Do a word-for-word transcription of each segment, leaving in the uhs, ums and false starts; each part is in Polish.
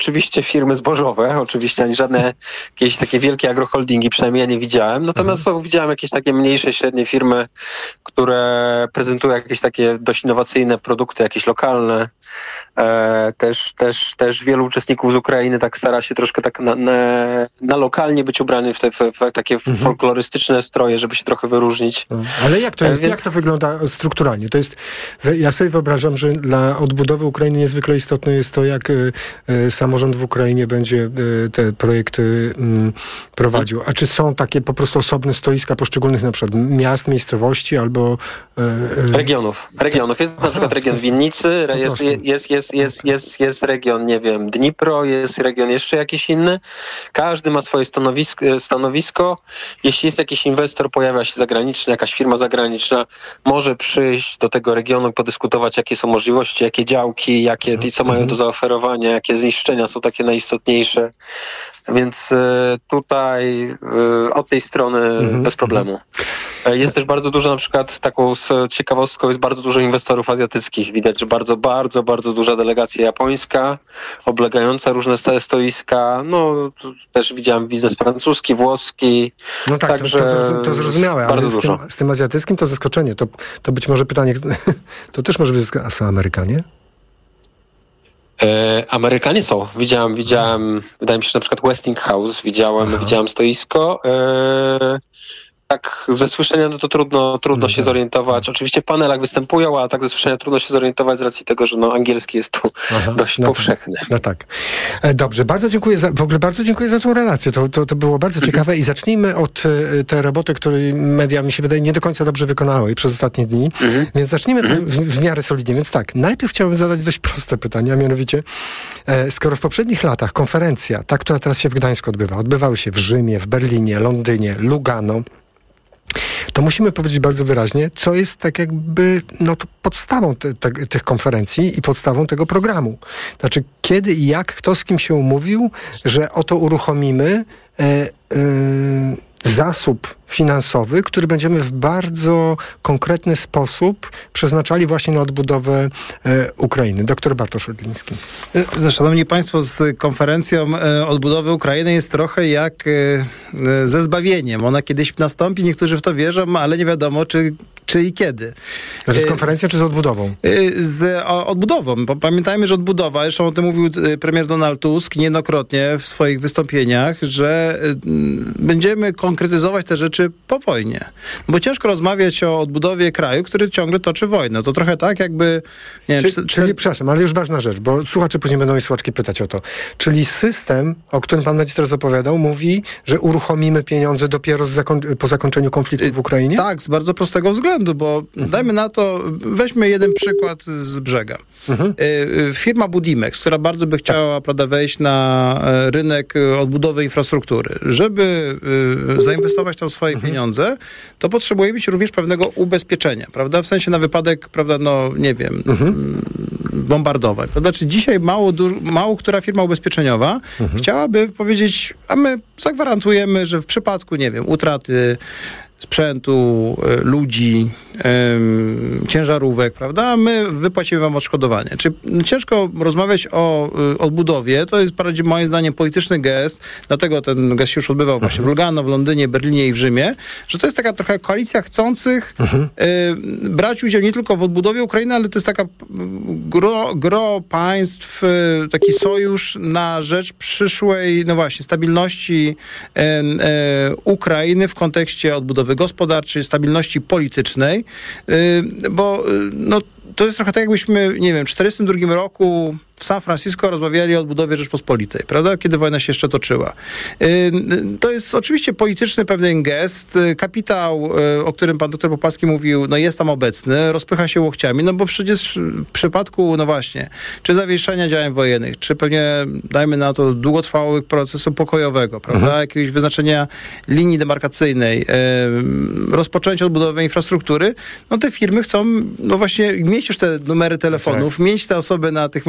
oczywiście firmy zbożowe, oczywiście ani żadne jakieś takie wielkie agroholdingi, przynajmniej ja nie widziałem. Natomiast mhm. są, widziałem jakieś takie mniejsze, średnie firmy, które prezentują jakieś takie dość innowacyjne produkty, jakieś lokalne. E, też, też, też wielu uczestników z Ukrainy tak stara się troszkę tak na, na, na lokalnie być ubrany w te w, w takie mhm. folklorystyczne stroje, żeby się trochę wyróżnić. Ale jak to jest, e, więc... jak to wygląda strukturalnie? To jest, ja sobie wyobrażam, że dla odbudowy Ukrainy niezwykle istotne jest to, jak y, y, samorząd w Ukrainie będzie y, te projekty y, prowadził. A czy są takie po prostu osobne stoiska poszczególnych na przykład miast, miejscowości albo... Y, y, regionów. Regionów. Jest Aha, na przykład region jest, Winnicy, jest, jest, jest, jest, jest, jest region, nie wiem, Dnipro, jest region jeszcze jakiś inny. Każdy ma swoje stanowisko, stanowisko. Jeśli jest jakiś inwestor, pojawia się zagraniczny, jakaś firma zagraniczna, może przyjść do tego regionu, podyskutować, jakie są możliwości, jakie działki, jakie i co mają do zaoferowania, jakie zniszczenia są takie najistotniejsze. Więc tutaj od tej strony mm-hmm. bez problemu. Jest też bardzo dużo, na przykład taką ciekawostką, jest bardzo dużo inwestorów azjatyckich. Widać, że bardzo, bardzo, bardzo duża delegacja japońska, oblegająca różne stałe stoiska. No, też widziałem biznes francuski, włoski. No tak, także to, to, to zrozumiałe, ale z tym, z tym azjatyckim to zaskoczenie. To, to być może pytanie, to też może być, a są Amerykanie? E, Amerykanie są. Widziałem, widziałem, wydaje mi się, że na przykład Westinghouse, widziałem, widziałem stoisko. E, tak ze słyszenia no to trudno, trudno się zorientować. Oczywiście w panelach występują, a tak ze słyszenia trudno się zorientować z racji tego, że no, angielski jest tu Aha, dość no powszechny. Tak, no tak. E, dobrze, bardzo dziękuję za, w ogóle bardzo dziękuję za tą relację. To, to, to było bardzo ciekawe i zacznijmy od e, tej roboty, której media, mi się wydaje, nie do końca dobrze wykonały przez ostatnie dni. Mhm. Więc zacznijmy mhm. w, w miarę solidnie. Więc tak, najpierw chciałbym zadać dość proste pytanie, a mianowicie, e, skoro w poprzednich latach konferencja, ta, która teraz się w Gdańsku odbywa, odbywały się w Rzymie, w Berlinie, Londynie, Lugano, to musimy powiedzieć bardzo wyraźnie, co jest tak jakby no, to podstawą te, te, tych konferencji i podstawą tego programu. Znaczy, kiedy i jak, kto z kim się umówił, że oto uruchomimy e, e, zasób finansowy, który będziemy w bardzo konkretny sposób przeznaczali właśnie na odbudowę e, Ukrainy. Doktor Bartosz Rydliński. Szanowni Państwo, z konferencją e, odbudowy Ukrainy jest trochę jak e, ze zbawieniem. Ona kiedyś nastąpi, niektórzy w to wierzą, ale nie wiadomo, czy, czy i kiedy. Znaczy z konferencją, czy z odbudową? E, z o, odbudową. Pamiętajmy, że odbudowa, zresztą o tym mówił premier Donald Tusk niejednokrotnie w swoich wystąpieniach, że e, będziemy konkretyzować te rzeczy po wojnie. Bo ciężko rozmawiać o odbudowie kraju, który ciągle toczy wojnę. To trochę tak, jakby... Nie Czy, wiem, czy, czyli, przepraszam, ale już ważna rzecz, bo słuchacze później będą mi słuchaczki pytać o to. Czyli system, o którym pan będzie teraz opowiadał, mówi, że uruchomimy pieniądze dopiero z zakon- po zakończeniu konfliktu w Ukrainie? Tak, z bardzo prostego względu, bo mhm. dajmy na to, weźmy jeden przykład z brzega. Mhm. Y, firma Budimex, która bardzo by chciała tak. prawda, wejść na rynek odbudowy infrastruktury. Żeby y, zainwestować tam swoje mhm. pieniądze, to potrzebuje mieć również pewnego ubezpieczenia, prawda? W sensie na wypadek, prawda, no nie wiem, mhm. bombardowań, prawda? Czy dzisiaj mało, mało która firma ubezpieczeniowa mhm. chciałaby powiedzieć, a my zagwarantujemy, że w przypadku, nie wiem, utraty sprzętu, ludzi, ym, ciężarówek, prawda? My wypłacimy wam odszkodowanie. Czy ciężko rozmawiać o y, odbudowie, to jest bardziej moim zdaniem polityczny gest, dlatego ten gest się już odbywał uh-huh. właśnie w Lugano, w Londynie, Berlinie i w Rzymie, że to jest taka trochę koalicja chcących uh-huh. y, brać udział nie tylko w odbudowie Ukrainy, ale to jest taka gro, gro państw, y, taki sojusz na rzecz przyszłej, no właśnie, stabilności y, y, Ukrainy w kontekście odbudowy gospodarczej, stabilności politycznej, yy, bo yy, no, to jest trochę tak, jakbyśmy, nie wiem, w czterdziestym drugim roku w San Francisco rozmawiali o odbudowie Rzeczpospolitej, prawda? Kiedy wojna się jeszcze toczyła. Yy, to jest oczywiście polityczny pewien gest. Kapitał, yy, o którym pan doktor Popławski mówił, no jest tam obecny, rozpycha się łokciami, no bo przecież w przypadku, no właśnie, czy zawieszenia działań wojennych, czy pewnie, dajmy na to, długotrwałego procesu pokojowego, prawda? Mhm. Jakiegoś wyznaczenia linii demarkacyjnej, yy, rozpoczęcia odbudowy infrastruktury, no te firmy chcą, no właśnie, mieć już te numery telefonów, tak. mieć te osoby na tych mediach społecznościowych,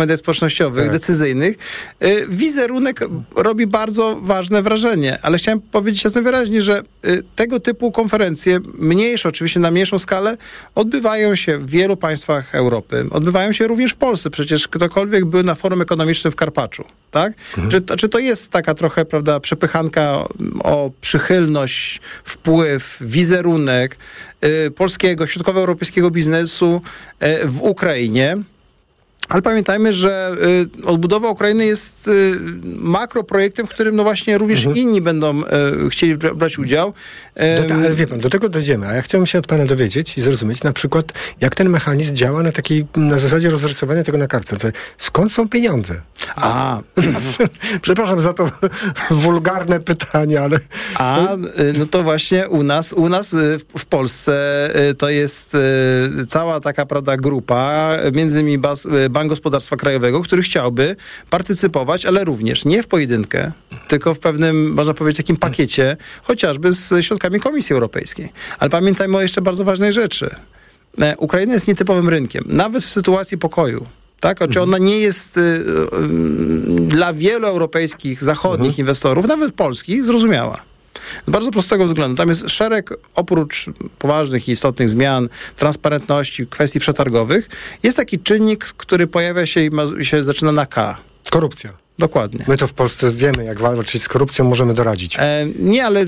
okolicznościowych, tak. decyzyjnych, wizerunek robi bardzo ważne wrażenie. Ale chciałem powiedzieć jasno wyraźnie, że tego typu konferencje, mniejsze oczywiście na mniejszą skalę, odbywają się w wielu państwach Europy. Odbywają się również w Polsce. Przecież ktokolwiek był na forum ekonomicznym w Karpaczu. Tak? Mhm. Czy, czy to jest taka trochę, prawda, przepychanka o przychylność, wpływ, wizerunek y, polskiego, środkowoeuropejskiego biznesu y, w Ukrainie? Ale pamiętajmy, że y, odbudowa Ukrainy jest y, makroprojektem, w którym no właśnie również mhm. inni będą y, chcieli brać udział. Y, do, ale wie pan, do tego dojdziemy, a ja chciałbym się od pana dowiedzieć i zrozumieć na przykład, jak ten mechanizm działa na takiej, na zasadzie rozrysowania tego na kartce. Skąd są pieniądze? A, przepraszam za to wulgarne pytanie, ale... A, no to właśnie u nas, u nas w Polsce to jest cała taka, prawda, grupa, między innymi Bas, Bank Gospodarstwa Krajowego, który chciałby partycypować, ale również nie w pojedynkę, tylko w pewnym, można powiedzieć, takim pakiecie, chociażby z środkami Komisji Europejskiej. Ale pamiętajmy o jeszcze bardzo ważnej rzeczy. Ukraina jest nietypowym rynkiem, nawet w sytuacji pokoju. Tak? Znaczy ona nie jest y, y, dla wielu europejskich, zachodnich mhm. inwestorów, nawet polskich, zrozumiała. Z bardzo prostego względu. Tam jest szereg, oprócz poważnych i istotnych zmian, transparentności, kwestii przetargowych, jest taki czynnik, który pojawia się i ma, się zaczyna na K. Korupcja. Dokładnie. My to w Polsce wiemy, jak walczyć z korupcją, możemy doradzić. E, nie, ale y,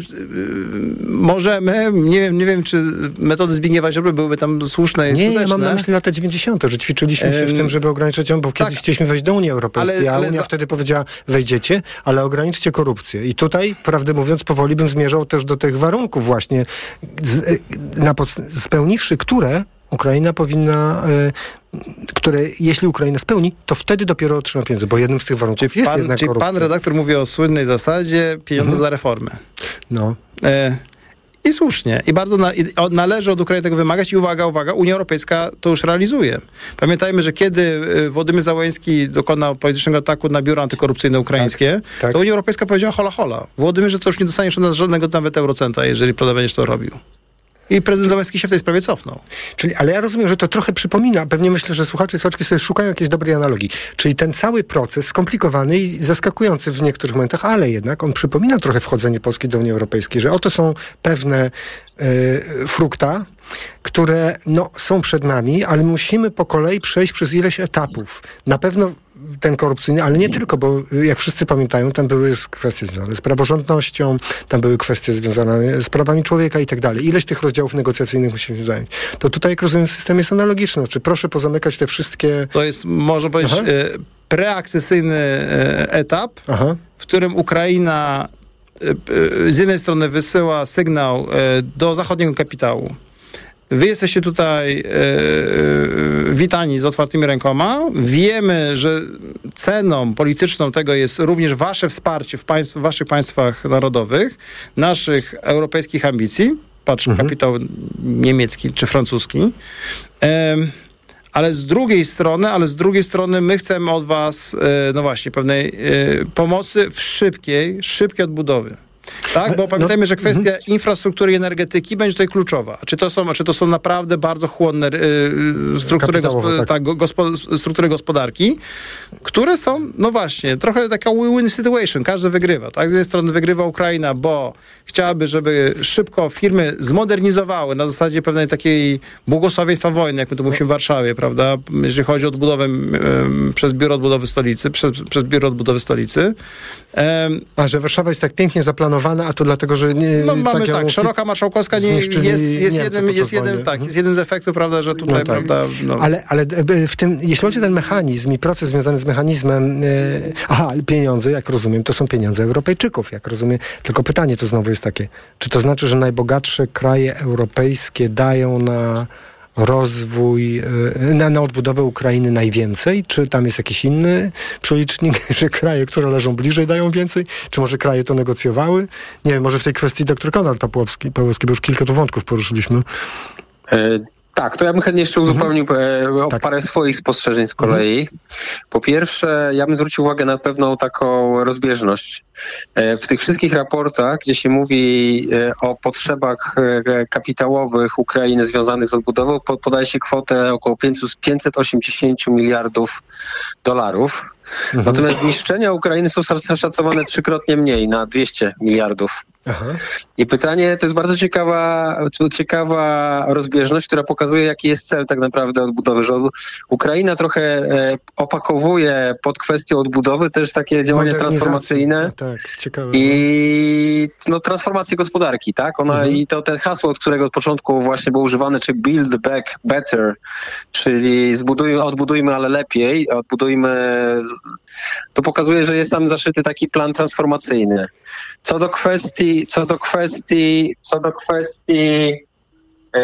możemy, nie wiem, nie wiem, czy metody Zbigniewa Ziobry byłyby tam słuszne i nie, skuteczne. Nie, mam na myśli lata dziewięćdziesiąte, że ćwiczyliśmy się e, w tym, żeby ograniczać ją, bo tak, kiedyś chcieliśmy wejść do Unii Europejskiej, ale, ale a Unia za... wtedy powiedziała, wejdziecie, ale ograniczcie korupcję. I tutaj, prawdę mówiąc, powoli bym zmierzał też do tych warunków właśnie, z, na, spełniwszy które Ukraina powinna, y, które jeśli Ukraina spełni, to wtedy dopiero otrzyma pieniądze, bo jednym z tych warunków czyli jest pan, jednak czyli korupcja. Pan redaktor mówi o słynnej zasadzie pieniądze mhm. za reformy. No. E, I słusznie. I bardzo na, i należy od Ukrainy tego wymagać. I uwaga, uwaga, Unia Europejska to już realizuje. Pamiętajmy, że kiedy Władimir Załęski dokonał politycznego ataku na biuro antykorupcyjne ukraińskie, tak, tak. to Unia Europejska powiedziała hola hola. Władimirze, to już nie dostaniesz od nas żadnego nawet eurocenta, jeżeli prawda będziesz to robił. I prezydent Załęski się w tej sprawie cofnął. Czyli, ale ja rozumiem, że to trochę przypomina, pewnie myślę, że słuchacze i słuchaczki sobie szukają jakiejś dobrej analogii. Czyli ten cały proces skomplikowany i zaskakujący w niektórych momentach, ale jednak on przypomina trochę wchodzenie Polski do Unii Europejskiej, że oto są pewne y, frukta, które no, są przed nami, ale musimy po kolei przejść przez ileś etapów. Na pewno ten korupcyjny, ale nie tylko, bo jak wszyscy pamiętają, tam były kwestie związane z praworządnością, tam były kwestie związane z prawami człowieka i tak dalej. Ileś tych rozdziałów negocjacyjnych musimy zająć. To tutaj, jak rozumiem, system jest analogiczny. Znaczy, proszę pozamykać te wszystkie... To jest, można powiedzieć, Aha. preakcesyjny etap, Aha. w którym Ukraina z jednej strony wysyła sygnał do zachodniego kapitału. Wy jesteście tutaj e, e, witani z otwartymi rękoma. Wiemy, że ceną polityczną tego jest również wasze wsparcie w, państw, w waszych państwach narodowych, naszych europejskich ambicji. Patrz, mhm. kapitał niemiecki czy francuski. E, ale z drugiej strony, ale z drugiej strony my chcemy od was, e, no właśnie, pewnej e, pomocy w szybkiej, szybkiej odbudowie. Tak, bo pamiętajmy, no, że kwestia mm. infrastruktury i energetyki będzie tutaj kluczowa. Czy to są, czy to są naprawdę bardzo chłonne y, struktury, gospo, tak. Tak, gospo, struktury gospodarki, które są, no właśnie, trochę taka win-win situation. Każdy wygrywa. Tak? Z jednej strony wygrywa Ukraina, bo chciałaby, żeby szybko firmy zmodernizowały na zasadzie pewnej takiej błogosławieństwa wojny, jak my tu mówimy w Warszawie, prawda? Jeżeli chodzi o odbudowę y, przez Biuro Odbudowy Stolicy, przez, przez Biuro Odbudowy Stolicy. Um, A, że Warszawa jest tak pięknie zaplanowana, a to dlatego, że nie... No mamy tak, tak szeroka marszałkowska nie, jest, jest, jednym, jest, jednym, tak, jest jednym z efektów, prawda, że tutaj, no tak. prawda... No. Ale, ale w tym, jeśli chodzi o ten mechanizm i proces związany z mechanizmem, e, aha, pieniądze, jak rozumiem, to są pieniądze Europejczyków, jak rozumiem. Tylko pytanie to znowu jest takie, czy to znaczy, że najbogatsze kraje europejskie dają na rozwój, na, na odbudowę Ukrainy najwięcej? Czy tam jest jakiś inny przelicznik, że kraje, które leżą bliżej, dają więcej? Czy może kraje to negocjowały? Nie wiem, może w tej kwestii doktor Konrad Pawłowski, Pawłowski bo już kilka tu wątków poruszyliśmy. Tak, to ja bym chętnie jeszcze uzupełnił mhm. o tak. parę swoich spostrzeżeń z kolei. Mhm. Po pierwsze, ja bym zwrócił uwagę na pewną taką rozbieżność. W tych wszystkich raportach, gdzie się mówi o potrzebach kapitałowych Ukrainy związanych z odbudową, podaje się kwotę około pięćset osiemdziesiąt miliardów dolarów. Mhm. Natomiast zniszczenia Ukrainy są szacowane trzykrotnie mniej, na dwieście miliardów. Aha. I pytanie, to jest bardzo ciekawa, ciekawa rozbieżność, która pokazuje, jaki jest cel tak naprawdę odbudowy, że Ukraina trochę opakowuje pod kwestią odbudowy też takie działania transformacyjne tak, ciekawe. I no, transformację gospodarki, tak? Ona mhm. i to ten hasło, od którego od początku właśnie było używane, czy build back better, czyli zbudujmy, odbudujmy, ale lepiej, odbudujmy, to pokazuje, że jest tam zaszyty taki plan transformacyjny. Co do kwestii, co do kwestii, co do kwestii, yy,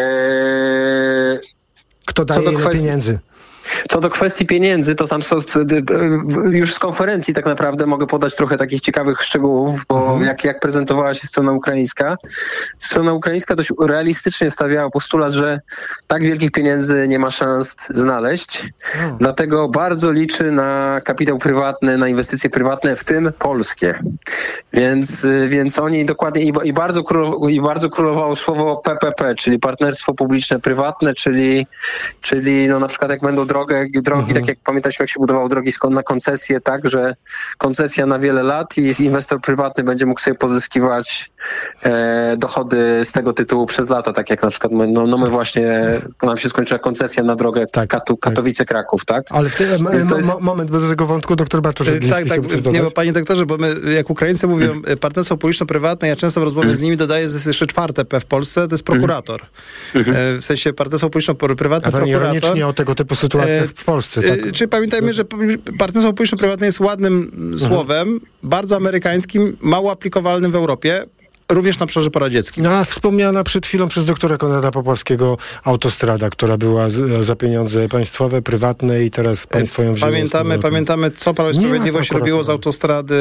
kto daje ile kwestii, pieniędzy? Co do kwestii pieniędzy, to tam są już z konferencji tak naprawdę mogę podać trochę takich ciekawych szczegółów, bo mhm. jak, jak prezentowała się strona ukraińska, strona ukraińska dość realistycznie stawiała postulat, że tak wielkich pieniędzy nie ma szans znaleźć, mhm. dlatego bardzo liczy na kapitał prywatny, na inwestycje prywatne, w tym polskie. Więc, więc oni dokładnie i, i, bardzo królowało, i bardzo królowało słowo P P P, czyli partnerstwo publiczne-prywatne, czyli, czyli no na przykład jak będą drogi, drogi mhm. tak jak pamiętacie, jak się budowało drogi na koncesję, tak, że koncesja na wiele lat i inwestor prywatny będzie mógł sobie pozyskiwać e, dochody z tego tytułu przez lata, tak jak na przykład my, no, no my właśnie, nam się skończyła koncesja na drogę tak, Katu, Katowice-Kraków, tak? Ale m- m- jest... moment, do tego wątku doktor Bartoszek. Tak, tak, nie, bo panie doktorze, bo my, jak Ukraińcy mówią mm. partnerstwo publiczno-prywatne, ja często w rozmowie mm. z nimi dodaję, że jest jeszcze czwarte P w Polsce, to jest prokurator. Mm. E, w sensie partnerstwo publiczno-prywatne, a prokurator. ironicznie o tego typu sytuacjach w Polsce. Tak? Czy pamiętajmy, że partnerstwo publiczno-prywatne jest ładnym mhm. słowem, bardzo amerykańskim, mało aplikowalnym w Europie, również na obszarze poradzieckim. No, a wspomniana przed chwilą przez doktora Konrada Popławskiego autostrada, która była z, za pieniądze państwowe, prywatne i teraz państwo ją wzięło. Pamiętamy, pamiętamy, co Prawo i Sprawiedliwość robiło z autostrady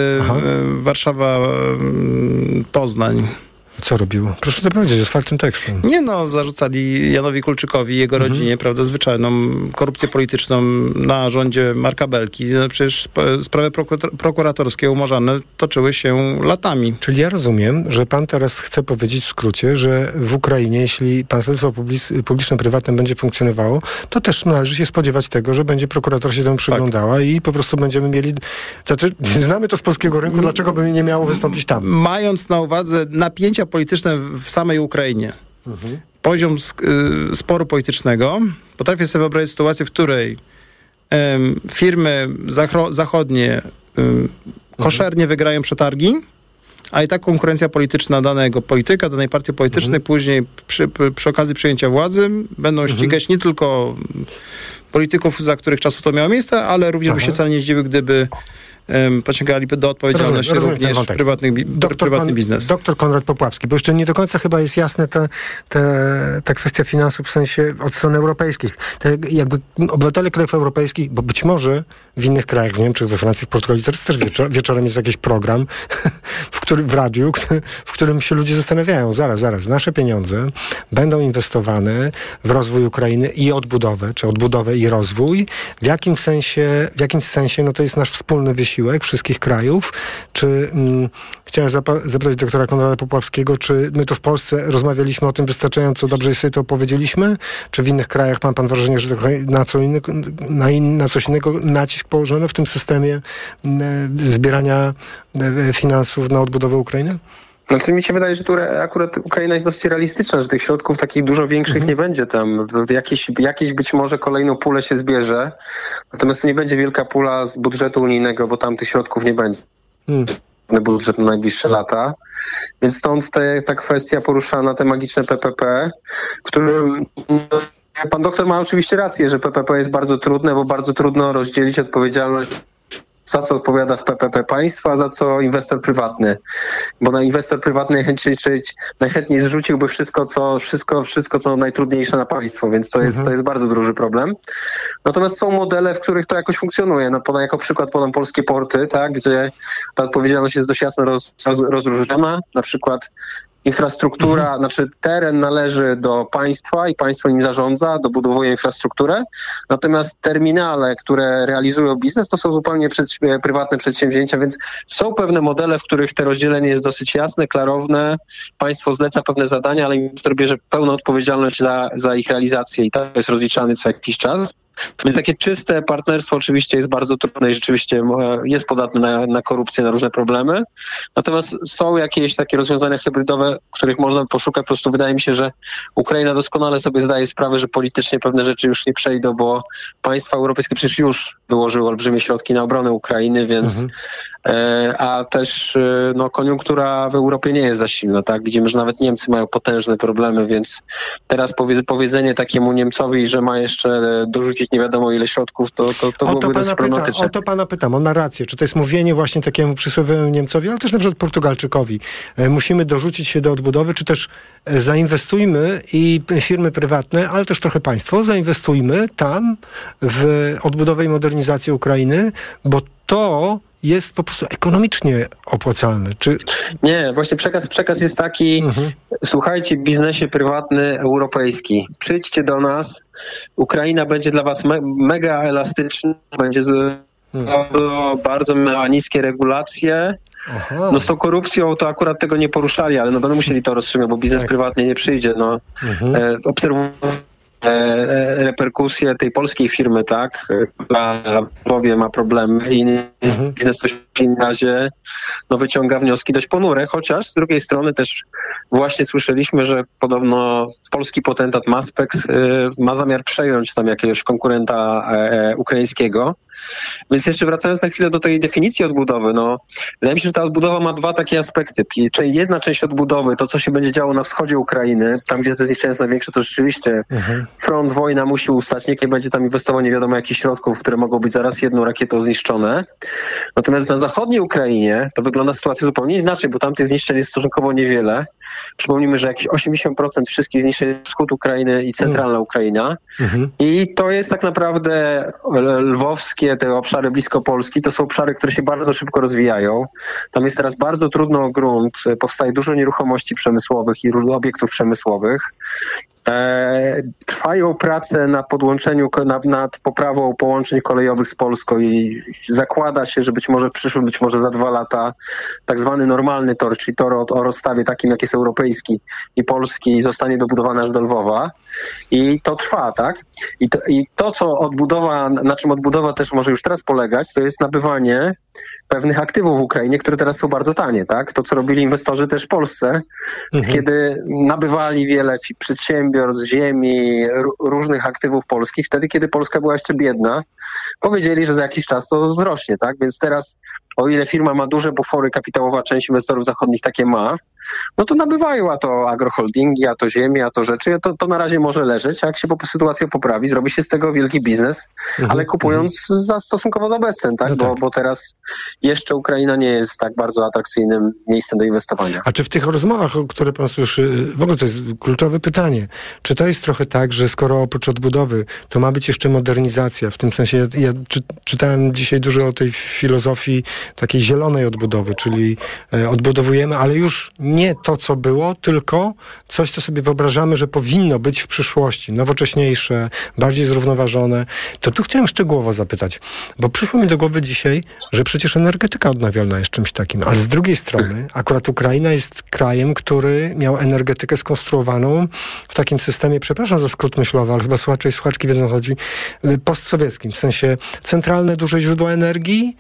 Warszawa-Poznań. Co robiło? Proszę to powiedzieć, otwartym tekstem. Nie no, zarzucali Janowi Kulczykowi i jego mhm. rodzinie, prawda, zwyczajną korupcję polityczną na rządzie Marka Belki. No przecież sprawy prokur- prokuratorskie umarzane toczyły się latami. Czyli ja rozumiem, że pan teraz chce powiedzieć w skrócie, że w Ukrainie, jeśli partnerstwo publiczno-prywatne będzie funkcjonowało, to też należy się spodziewać tego, że będzie prokurator się temu przyglądała tak. i po prostu będziemy mieli... Znaczy, znamy to z polskiego rynku, dlaczego by nie miało wystąpić tam? Mając na uwadze napięcia polityczne w samej Ukrainie, mhm. poziom y, sporu politycznego, potrafię sobie wyobrazić sytuację, w której y, firmy zachro- zachodnie y, koszernie mhm. wygrają przetargi, a i tak konkurencja polityczna danego polityka, danej partii politycznej mhm. później przy, przy okazji przejęcia władzy będą mhm. ścigać nie tylko polityków, za których czasów to miało miejsce, ale również by się wcale nie zdziwił, gdyby Um, pociągaliby do odpowiedzialności rozumiem, rozumiem również prywatnych, bi- doktor prywatny Kon- biznes. Doktor Konrad Popławski, bo jeszcze nie do końca chyba jest jasne ta, ta, ta kwestia finansów w sensie od strony europejskich. Te jakby obywatele krajów europejskich, bo być może w innych krajach, w Niemczech, we Francji, w Portugalii teraz też wieczor- wieczorem jest jakiś program w, który, w radiu, w którym się ludzie zastanawiają, zaraz, zaraz, nasze pieniądze będą inwestowane w rozwój Ukrainy i odbudowę, czy odbudowę i rozwój. W jakim sensie, w jakim sensie, no to jest nasz wspólny wysiłek wszystkich krajów. Czy mm, chciałem zapa- zapytać doktora Konrada Popławskiego, czy my to w Polsce rozmawialiśmy o tym wystarczająco dobrze i sobie to opowiedzieliśmy? Czy w innych krajach ma pan wrażenie, że trochę na, co inny, na, in, na coś innego nacisk położono w tym systemie e, zbierania e, finansów na odbudowę Ukrainy? Znaczy mi się wydaje, że tu akurat Ukraina jest dość realistyczna, że tych środków takich dużo większych mhm. nie będzie tam. Jakieś, jakieś być może kolejną pulę się zbierze, natomiast to nie będzie wielka pula z budżetu unijnego, bo tam tych środków nie będzie. Hmm. Budżet na najbliższe lata. Więc stąd te, ta kwestia poruszana, te magiczne P P P, którym... Pan doktor ma oczywiście rację, że P P P jest bardzo trudne, bo bardzo trudno rozdzielić odpowiedzialność, za co odpowiada w P P P państwo, a za co inwestor prywatny. Bo na inwestor prywatny najchętniej, najchętniej zrzuciłby wszystko, co, wszystko, wszystko, co najtrudniejsze na państwo, więc to jest, mhm. to jest bardzo duży problem. Natomiast są modele, w których to jakoś funkcjonuje. No, podam, jako przykład podam polskie porty, tak, gdzie ta odpowiedzialność jest dość jasno roz, rozróżniona. Na przykład infrastruktura, mhm. znaczy teren należy do państwa i państwo nim zarządza, dobudowuje infrastrukturę, natomiast terminale, które realizują biznes, to są zupełnie przed, prywatne przedsięwzięcia, więc są pewne modele, w których to rozdzielenie jest dosyć jasne, klarowne, państwo zleca pewne zadania, ale inwestor bierze pełną odpowiedzialność za, za ich realizację i tak jest rozliczany co jakiś czas. Więc takie czyste partnerstwo oczywiście jest bardzo trudne i rzeczywiście jest podatne na, na korupcję, na różne problemy. Natomiast są jakieś takie rozwiązania hybrydowe, których można poszukać. Po prostu wydaje mi się, że Ukraina doskonale sobie zdaje sprawę, że politycznie pewne rzeczy już nie przejdą, bo państwa europejskie przecież już wyłożyły olbrzymie środki na obronę Ukrainy, więc mhm. a też no, koniunktura w Europie nie jest za silna, tak? Widzimy, że nawet Niemcy mają potężne problemy, więc teraz powiedzenie takiemu Niemcowi, że ma jeszcze dorzucić nie wiadomo ile środków, to, to, to byłoby dość problematyczne. O to pana pytam, on ma rację. Czy to jest mówienie właśnie takiemu przysłowiowemu Niemcowi, ale też na przykład Portugalczykowi. Musimy dorzucić się do odbudowy, czy też zainwestujmy i firmy prywatne, ale też trochę państwo, zainwestujmy tam w odbudowę i modernizację Ukrainy, bo to jest po prostu ekonomicznie opłacalny. Czy... Nie, właśnie przekaz, przekaz jest taki, mhm. słuchajcie, biznesie prywatny europejski, przyjdźcie do nas, Ukraina będzie dla was me- mega elastyczna, będzie z, mhm. bardzo, bardzo niskie regulacje. Aha. No z tą korupcją to akurat tego nie poruszali, ale no będą musieli to rozstrzygać, bo biznes tak. prywatny nie przyjdzie. No. Mhm. E, obserwuję reperkusje tej polskiej firmy, tak, która w Lwowie ma problemy i mhm. biznes coś w takim razie no, wyciąga wnioski dość ponure, chociaż z drugiej strony też właśnie słyszeliśmy, że podobno polski potentat Maspex y, ma zamiar przejąć tam jakiegoś konkurenta e, ukraińskiego. Więc jeszcze wracając na chwilę do tej definicji odbudowy, no wydaje mi się, że ta odbudowa ma dwa takie aspekty. Czyli jedna część odbudowy, to co się będzie działo na wschodzie Ukrainy, tam gdzie te zniszczenia są największe, to rzeczywiście mhm. front, wojna musi ustać, nikt nie będzie tam inwestował nie wiadomo jakich środków, które mogą być zaraz jedną rakietą zniszczone. Natomiast na zachodniej Ukrainie to wygląda sytuacja zupełnie inaczej, bo tam tych zniszczeń jest stosunkowo niewiele. Przypomnijmy, że jakieś osiemdziesiąt procent wszystkich zniszczeń wschód Ukrainy i centralna mhm. Ukraina. Mhm. I to jest tak naprawdę lwowskie, te obszary blisko Polski, to są obszary, które się bardzo szybko rozwijają. Tam jest teraz bardzo trudno o grunt, powstaje dużo nieruchomości przemysłowych i różnych obiektów przemysłowych. E, trwają prace na podłączeniu, nad, nad poprawą połączeń kolejowych z Polską i zakłada się, że być może w przyszłym, być może za dwa lata tak zwany normalny tor, czyli tor o, o rozstawie takim, jak jest europejski i polski, zostanie dobudowany aż do Lwowa. I to trwa, tak? I to, i to, co odbudowa, na czym odbudowa też może już teraz polegać, to jest nabywanie pewnych aktywów w Ukrainie, które teraz są bardzo tanie, tak? To, co robili inwestorzy też w Polsce, mhm. kiedy nabywali wiele przedsiębiorstw, ziemi, r- różnych aktywów polskich, wtedy, kiedy Polska była jeszcze biedna, powiedzieli, że za jakiś czas to wzrośnie, tak? Więc teraz, o ile firma ma duże bufory kapitałowe, część inwestorów zachodnich takie ma, no to nabywają, a to agroholdingi, a to ziemię, a to rzeczy, to, to na razie może leżeć, a jak się po, sytuacja poprawi, zrobi się z tego wielki biznes, mhm. ale kupując mhm. za stosunkowo za bezcen, tak? No tak. Bo, bo teraz jeszcze Ukraina nie jest tak bardzo atrakcyjnym miejscem do inwestowania. A czy w tych rozmowach, o które pan słyszy, w ogóle to jest kluczowe pytanie, czy to jest trochę tak, że skoro oprócz odbudowy, to ma być jeszcze modernizacja, w tym sensie, ja, ja czy, czytałem dzisiaj dużo o tej filozofii takiej zielonej odbudowy, czyli e, odbudowujemy, ale już nie to, co było, tylko coś, co sobie wyobrażamy, że powinno być w przyszłości, nowocześniejsze, bardziej zrównoważone. To tu chciałem szczegółowo zapytać, bo przyszło mi do głowy dzisiaj, że przecież energetyka odnawialna jest czymś takim, ale z drugiej strony akurat Ukraina jest krajem, który miał energetykę skonstruowaną w takim systemie, przepraszam za skrót myślowy, ale chyba słuchacze i słuchaczki wiedzą, o co chodzi, postsowieckim, w sensie centralne duże źródła energii,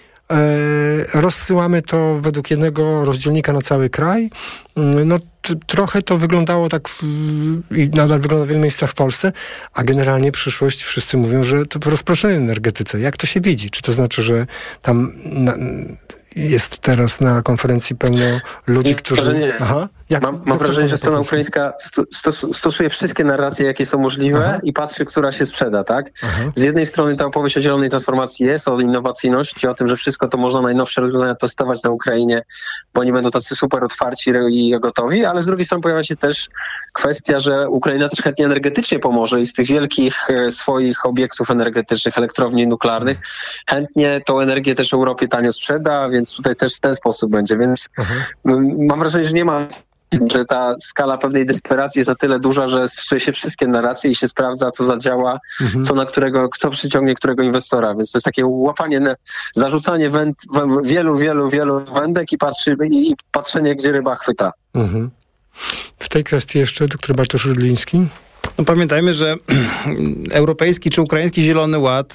E, rozsyłamy to według jednego rozdzielnika na cały kraj. No t- trochę to wyglądało tak w, i nadal wygląda w wielu miejscach w Polsce, a generalnie przyszłość wszyscy mówią, że to w rozproszonej energetyce. Jak to się widzi? Czy to znaczy, że tam na, jest teraz na konferencji pełno ludzi, którzy... Nie. Aha. Jak, mam mam wrażenie, że strona ukraińska stos, stosuje wszystkie narracje, jakie są możliwe Aha. i patrzy, która się sprzeda, tak? Aha. Z jednej strony ta opowieść o zielonej transformacji jest, o innowacyjności, o tym, że wszystko to można najnowsze rozwiązania testować na Ukrainie, bo oni będą tacy super otwarci i gotowi, ale z drugiej strony pojawia się też kwestia, że Ukraina też chętnie energetycznie pomoże i z tych wielkich e, swoich obiektów energetycznych, elektrowni nuklearnych, chętnie tą energię też Europie tanio sprzeda, więc tutaj też w ten sposób będzie, więc m- mam wrażenie, że nie ma że ta skala pewnej desperacji jest na tyle duża, że słyszy się wszystkie narracje i się sprawdza, co zadziała, mhm. co na którego, co przyciągnie którego inwestora. Więc to jest takie łapanie, zarzucanie węd, wielu, wielu, wielu wędek i, patrzy, i patrzenie, gdzie ryba chwyta. Mhm. W tej kwestii jeszcze doktor Bartosz Rydliński. No pamiętajmy, że europejski czy ukraiński Zielony Ład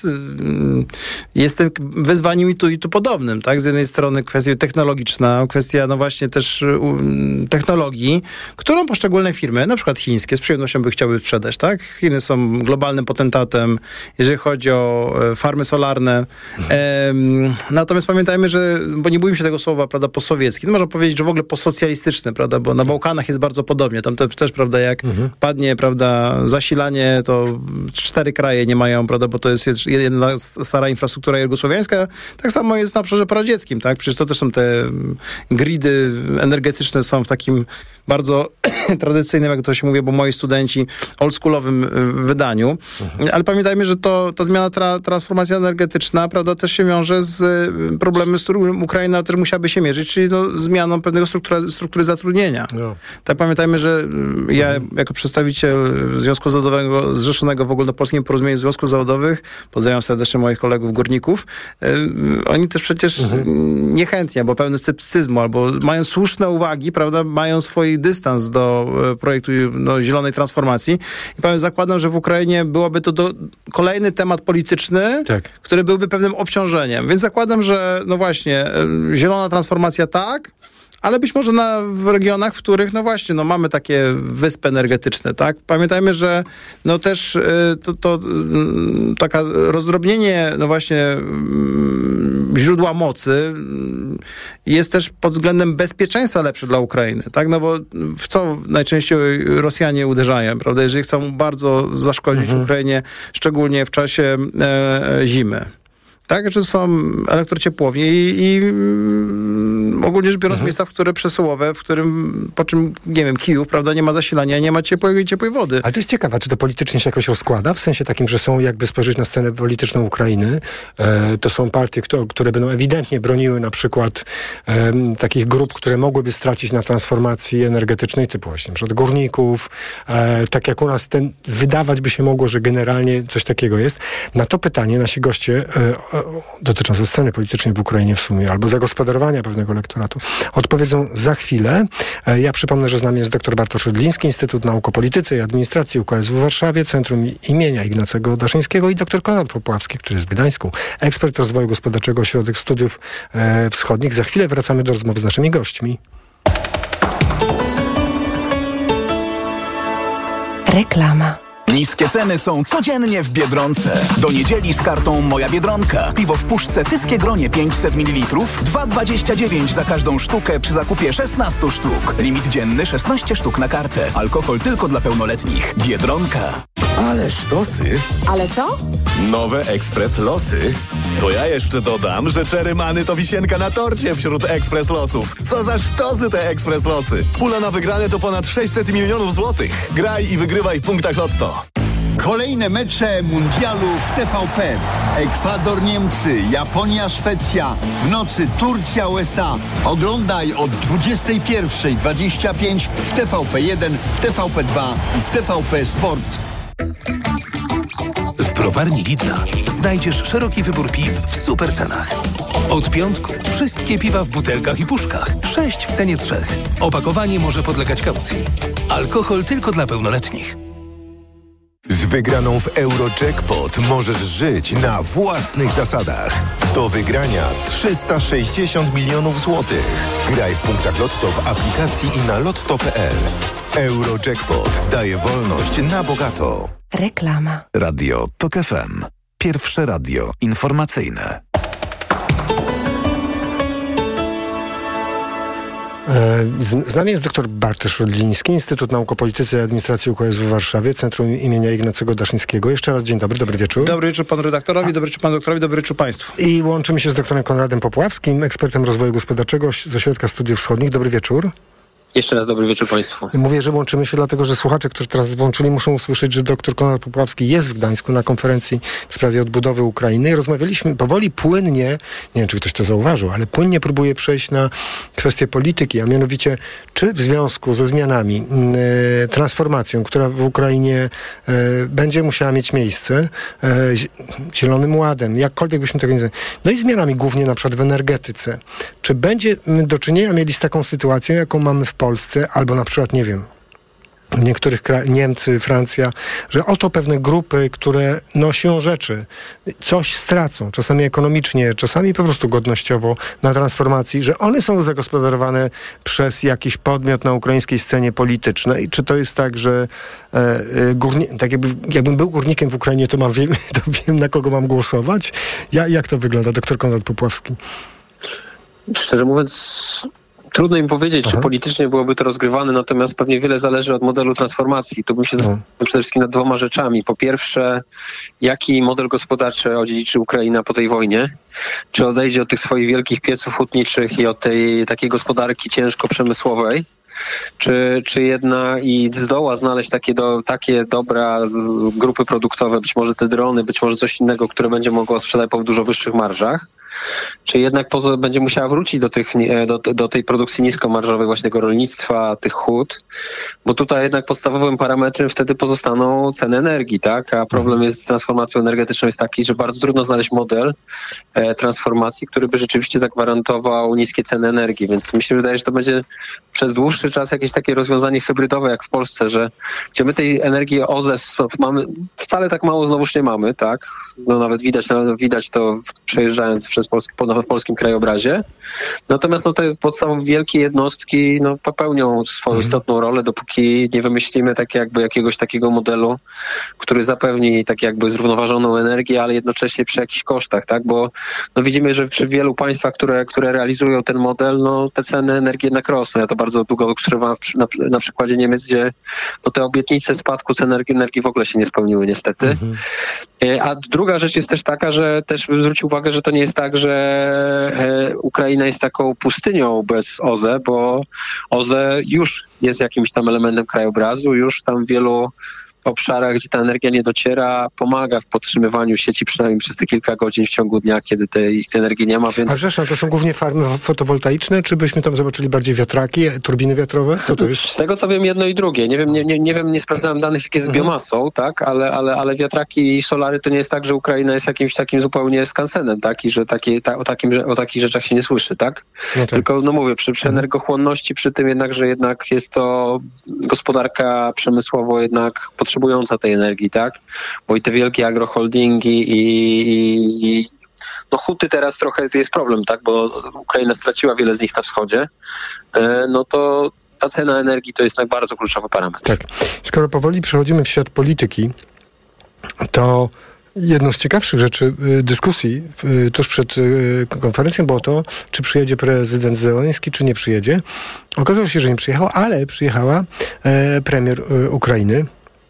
jest tym wyzwaniem i tu, i tu podobnym, tak? Z jednej strony kwestia technologiczna, kwestia no właśnie też technologii, którą poszczególne firmy, na przykład chińskie, z przyjemnością by chciały sprzedać, tak? Chiny są globalnym potentatem, jeżeli chodzi o farmy solarne. Ehm, natomiast pamiętajmy, że, bo nie bójmy się tego słowa, prawda, postsowiecki, no można powiedzieć, że w ogóle postsocjalistyczny, prawda, bo na Bałkanach jest bardzo podobnie, tam te, też, prawda, jak mhm. padnie, prawda, zasilanie, to cztery kraje nie mają, prawda, bo to jest jedna stara infrastruktura jugosłowiańska. Tak samo jest na obszarze poradzieckim, tak? Przecież to też są te gridy energetyczne są w takim bardzo tradycyjnym, jak to się mówi, bo moi studenci, oldschoolowym wydaniu. Mhm. Ale pamiętajmy, że to, ta zmiana, tra, transformacja energetyczna, prawda, też się wiąże z problemem, z którym Ukraina też musiałaby się mierzyć, czyli no, zmianą pewnego struktury, struktury zatrudnienia. No. Tak pamiętajmy, że ja mhm. jako przedstawiciel Związku Zawodowego, zrzeszonego w ogóle do Polskiego Porozumienia Związków Zawodowych, pozdrawiam serdecznie moich kolegów górników, yy, oni też przecież mhm. niechętnie, bo pełny sceptycyzmu, albo mają słuszne uwagi, prawda, mają swój dystans do y, projektu no, zielonej transformacji. I powiem, zakładam, że w Ukrainie byłoby to do, kolejny temat polityczny, tak. który byłby pewnym obciążeniem. Więc zakładam, że no właśnie, y, zielona transformacja tak, ale być może na, w regionach, w których, no właśnie, no mamy takie wyspy energetyczne, tak? Pamiętajmy, że no też y, to, to y, taka rozdrobnienie, no właśnie y, źródła mocy y, jest też pod względem bezpieczeństwa lepsze dla Ukrainy, tak? No bo w co najczęściej Rosjanie uderzają, prawda? Jeżeli chcą bardzo zaszkodzić mhm. Ukrainie, szczególnie w czasie e, zimy. Tak, że są elektrociepłownie i, i mm, ogólnie rzecz biorąc mhm. miejsca, w które przesyłowe, w którym, po czym, nie wiem, Kijów, prawda, nie ma zasilania, nie ma ciepłej, ciepłej wody. Ale to jest ciekawe, czy to politycznie się jakoś rozkłada? W sensie takim, że są, jakby spojrzeć na scenę polityczną Ukrainy, e, to są partie, które, które będą ewidentnie broniły na przykład e, takich grup, które mogłyby stracić na transformacji energetycznej, typu właśnie na przykład górników, e, tak jak u nas ten, wydawać by się mogło, że generalnie coś takiego jest. Na to pytanie nasi goście e, dotyczące sceny politycznej w Ukrainie w sumie, albo zagospodarowania pewnego elektoratu, odpowiedzą za chwilę. Ja przypomnę, że z nami jest dr Bartosz Rydliński, Instytut Nauk o Polityce i Administracji U K S W w Warszawie, Centrum imienia Ignacego Daszyńskiego i dr Konrad Popławski, który jest w Gdańsku, ekspert rozwoju gospodarczego, Ośrodek Studiów e, Wschodnich. Za chwilę wracamy do rozmowy z naszymi gośćmi. Reklama. Niskie ceny są codziennie w Biedronce. Do niedzieli z kartą Moja Biedronka. Piwo w puszce Tyskie Gronie pięćset mililitrów, dwa dwadzieścia dziewięć za każdą sztukę przy zakupie szesnaście sztuk. Limit dzienny szesnaście sztuk na kartę. Alkohol tylko dla pełnoletnich. Biedronka. Ale sztosy. Ale co? Nowe Ekspres Losy. To ja jeszcze dodam, że Czerymany to wisienka na torcie wśród Ekspres Losów. Co za sztosy te Ekspres Losy. Pula na wygrane to ponad sześćset milionów złotych. Graj i wygrywaj w punktach Lotto. Kolejne mecze mundialu w T V P. Ekwador, Niemcy, Japonia, Szwecja. W nocy Turcja, U S A. Oglądaj od dwudziestej pierwszej dwadzieścia pięć w T V P jeden, w T V P dwa i w T V P Sport. W browarni Lidla znajdziesz szeroki wybór piw w super cenach. Od piątku wszystkie piwa w butelkach i puszkach. Sześć w cenie trzech. Opakowanie może podlegać kaucji. Alkohol tylko dla pełnoletnich. Z wygraną w Eurojackpot możesz żyć na własnych zasadach. Do wygrania trzysta sześćdziesiąt milionów złotych. Graj w punktach Lotto w aplikacji i na lotto kropka p l. Eurojackpot daje wolność na bogato. Reklama. Radio Tok F M. Pierwsze radio informacyjne. Z nami jest dr Bartosz Rydliński, Instytut Nauk o Polityce i Administracji U K S W w Warszawie, Centrum imienia Ignacego Daszyńskiego. Jeszcze raz dzień dobry, dobry wieczór. Dobry wieczór panu redaktorowi, A... dobry wieczór panu doktorowi, dobry wieczór państwu. I łączymy się z doktorem Konradem Popławskim, ekspertem rozwoju gospodarczego z Ośrodka Studiów Wschodnich. Dobry wieczór. Jeszcze raz dobry wieczór Państwu. Mówię, że łączymy się dlatego, że słuchacze, którzy teraz włączyli, muszą usłyszeć, że dr Konrad Popławski jest w Gdańsku na konferencji w sprawie odbudowy Ukrainy i rozmawialiśmy powoli, płynnie, nie wiem, czy ktoś to zauważył, ale płynnie próbuje przejść na kwestię polityki, a mianowicie, czy w związku ze zmianami, e, transformacją, która w Ukrainie e, będzie musiała mieć miejsce, e, zielonym ładem, jakkolwiek byśmy tego nie nazwali, no i zmianami głównie na przykład w energetyce, czy będzie do czynienia mieli z taką sytuacją, jaką mamy w Polsce, albo na przykład, nie wiem, w niektórych krajach, Niemcy, Francja, że oto pewne grupy, które no siłą rzeczy coś stracą, czasami ekonomicznie, czasami po prostu godnościowo na transformacji, że one są zagospodarowane przez jakiś podmiot na ukraińskiej scenie politycznej. Czy to jest tak, że e, górni, tak jakby, jakbym był górnikiem w Ukrainie, to mam wiem, to wiem na kogo mam głosować? Ja, jak to wygląda, doktor Konrad Popławski? Szczerze mówiąc, trudno im powiedzieć, Aha. czy politycznie byłoby to rozgrywane, natomiast pewnie wiele zależy od modelu transformacji. Tu bym się zastanowił przede wszystkim nad dwoma rzeczami. Po pierwsze, jaki model gospodarczy odziedziczy Ukraina po tej wojnie? Czy odejdzie od tych swoich wielkich pieców hutniczych i od tej takiej gospodarki ciężko-przemysłowej? Czy, czy jedna i zdoła znaleźć takie, do, takie dobra z grupy produktowe, być może te drony, być może coś innego, które będzie mogło sprzedać po dużo wyższych marżach? Czy jednak poza, będzie musiała wrócić do, tych, do, do tej produkcji niskomarżowej właśnie tego rolnictwa, tych hut? Bo tutaj jednak podstawowym parametrem wtedy pozostaną ceny energii, tak? A problem jest z transformacją energetyczną jest taki, że bardzo trudno znaleźć model e, transformacji, który by rzeczywiście zagwarantował niskie ceny energii, więc mi się wydaje, że to będzie przez dłuższy czas jakieś takie rozwiązanie hybrydowe jak w Polsce, że gdzie my tej energii O Z E mamy, wcale tak mało znowuż nie mamy, tak? No nawet widać, widać to przejeżdżając przez Polski, po polskim krajobrazie. Natomiast no, te podstawowe wielkie jednostki no, popełnią swoją mhm. istotną rolę, dopóki nie wymyślimy tak jakby jakiegoś takiego modelu, który zapewni tak jakby zrównoważoną energię, ale jednocześnie przy jakichś kosztach, tak? Bo no, widzimy, że przy wielu państwach, które, które realizują ten model, no te ceny energii jednak rosną. Ja to bardzo długo obserwowałem na, na przykładzie Niemiec, gdzie no, te obietnice spadku cen energii, energii w ogóle się nie spełniły niestety. Mhm. A druga rzecz jest też taka, że też bym zwrócił uwagę, że to nie jest tak, że e, Ukraina jest taką pustynią bez O Z E, bo O Z E już jest jakimś tam elementem krajobrazu, już tam w wielu obszarach, gdzie ta energia nie dociera, pomaga w podtrzymywaniu sieci przynajmniej przez te kilka godzin w ciągu dnia, kiedy tej, tej energii nie ma, więc... A zresztą to są głównie farmy fotowoltaiczne, czy byśmy tam zobaczyli bardziej wiatraki, turbiny wiatrowe? Co to jest? Z tego co wiem, jedno i drugie. Nie wiem, nie, nie, nie wiem, nie sprawdzałem danych, jak jest z biomasą, tak, ale, ale, ale wiatraki i solary to nie jest tak, że Ukraina jest jakimś takim zupełnie skansenem, tak, i że takie, ta, o, takim, że, o takich rzeczach się nie słyszy, tak? No tak. Tylko, no mówię, przy, przy energochłonności, przy tym jednak, że jednak jest to gospodarka przemysłowo jednak potrzebująca tej energii, tak? Bo i te wielkie agroholdingi i, i, i no huty teraz trochę to jest problem, tak? Bo Ukraina straciła wiele z nich na wschodzie, no to ta cena energii to jest bardzo kluczowy parametr. Tak. Skoro powoli przechodzimy w świat polityki, to jedną z ciekawszych rzeczy dyskusji tuż przed konferencją było to, czy przyjedzie prezydent Zełenski, czy nie przyjedzie. Okazało się, że nie przyjechał, ale przyjechała premier Ukrainy.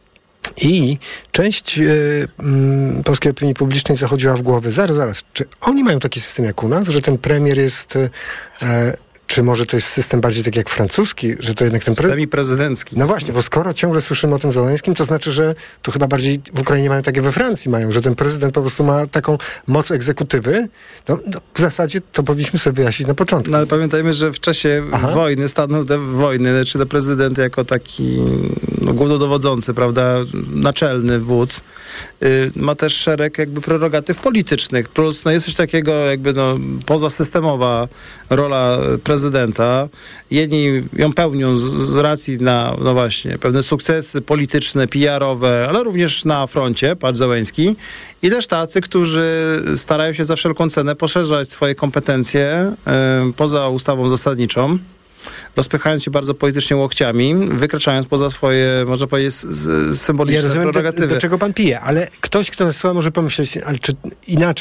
I część e, m, polskiej opinii publicznej zachodziła w głowę, zaraz, zaraz, czy oni mają taki system jak u nas, że ten premier jest, e, czy może to jest system bardziej tak jak francuski, że to jednak ten pre... System prezydencki. No właśnie, bo skoro ciągle słyszymy o tym Zełenskim, to znaczy, że to chyba bardziej w Ukrainie mają takie we Francji mają, że ten prezydent po prostu ma taką moc egzekutywy. No, no w zasadzie to powinniśmy sobie wyjaśnić na początku. No ale pamiętajmy, że w czasie Aha. wojny, stanu wojny, czy to prezydent jako taki no, głównodowodzący, prawda, naczelny wódz, yy, ma też szereg jakby prerogatyw politycznych. Plus no, jest coś takiego jakby no, pozasystemowa rola prezydenta. prezydenta. Jedni ją pełnią z, z racji na, no właśnie, pewne sukcesy polityczne, P R-owe, ale również na froncie, pan Zełenski. I też tacy, którzy starają się za wszelką cenę poszerzać swoje kompetencje y, poza ustawą zasadniczą, rozpychając się bardzo politycznie łokciami, wykraczając poza swoje, można powiedzieć, symboliczne ja rozumiem, prerogatywy. Do, do czego pan pije, ale ktoś, kto nas słucha, może pomyśleć, ale czy inaczej, czy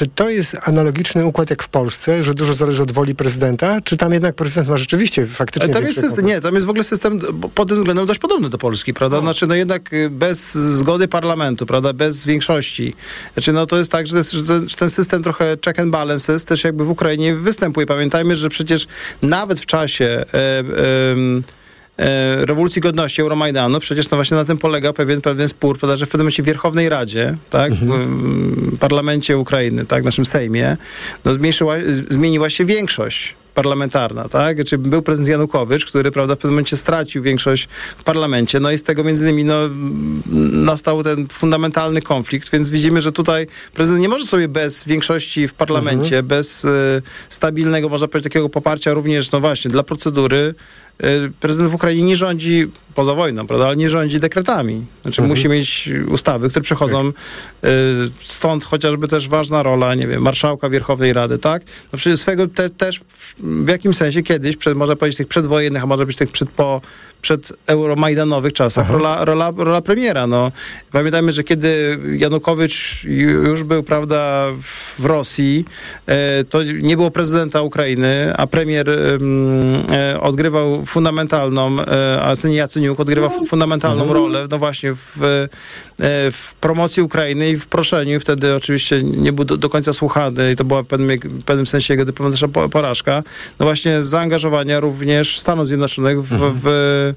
czy to jest analogiczny układ jak w Polsce, że dużo zależy od woli prezydenta, czy tam jednak prezydent ma rzeczywiście faktycznie... Ale tam jest system, nie, tam jest w ogóle system pod tym względem dość podobny do Polski, prawda? No. Znaczy, no jednak bez zgody parlamentu, prawda? Bez większości. Znaczy, no to jest tak, że, jest, że ten system trochę check and balances też jakby w Ukrainie występuje. Pamiętajmy, że przecież nawet w czasie e, e, rewolucji godności, Euromajdanu, przecież no właśnie na tym polega pewien, pewien spór, prawda, że w pewnym momencie w Wierchownej Radzie, tak, mhm. w parlamencie Ukrainy, tak, w naszym Sejmie, no zmniejszyła, zmieniła się większość parlamentarna, tak? Znaczy był prezydent Janukowycz, który, prawda, w pewnym momencie stracił większość w parlamencie, no i z tego między innymi, no, nastał ten fundamentalny konflikt, więc widzimy, że tutaj prezydent nie może sobie bez większości w parlamencie, mhm. bez y, stabilnego, można powiedzieć, takiego poparcia również, no właśnie, dla procedury, y, prezydent w Ukrainie nie rządzi poza wojną, prawda, ale nie rządzi dekretami. Znaczy mhm. musi mieć ustawy, które przechodzą y, stąd chociażby też ważna rola, nie wiem, marszałka Wierchownej Rady, tak? No przecież swego te, też w, w jakimś sensie kiedyś, przed, można powiedzieć tych przedwojennych, a może być tych przed, po, przed euromajdanowych czasach, rola, rola, rola premiera. No. Pamiętajmy, że kiedy Janukowycz już był, prawda, w Rosji, e, to nie było prezydenta Ukrainy, a premier e, odgrywał fundamentalną, e, a nie Jacyniuk odgrywa fundamentalną mhm. rolę, no właśnie w, e, w promocji Ukrainy i w proszeniu. Wtedy oczywiście nie był do, do końca słuchany i to była w pewnym, w pewnym sensie jego dyplomatyczna porażka. No właśnie zaangażowania również Stanów Zjednoczonych w, mhm. w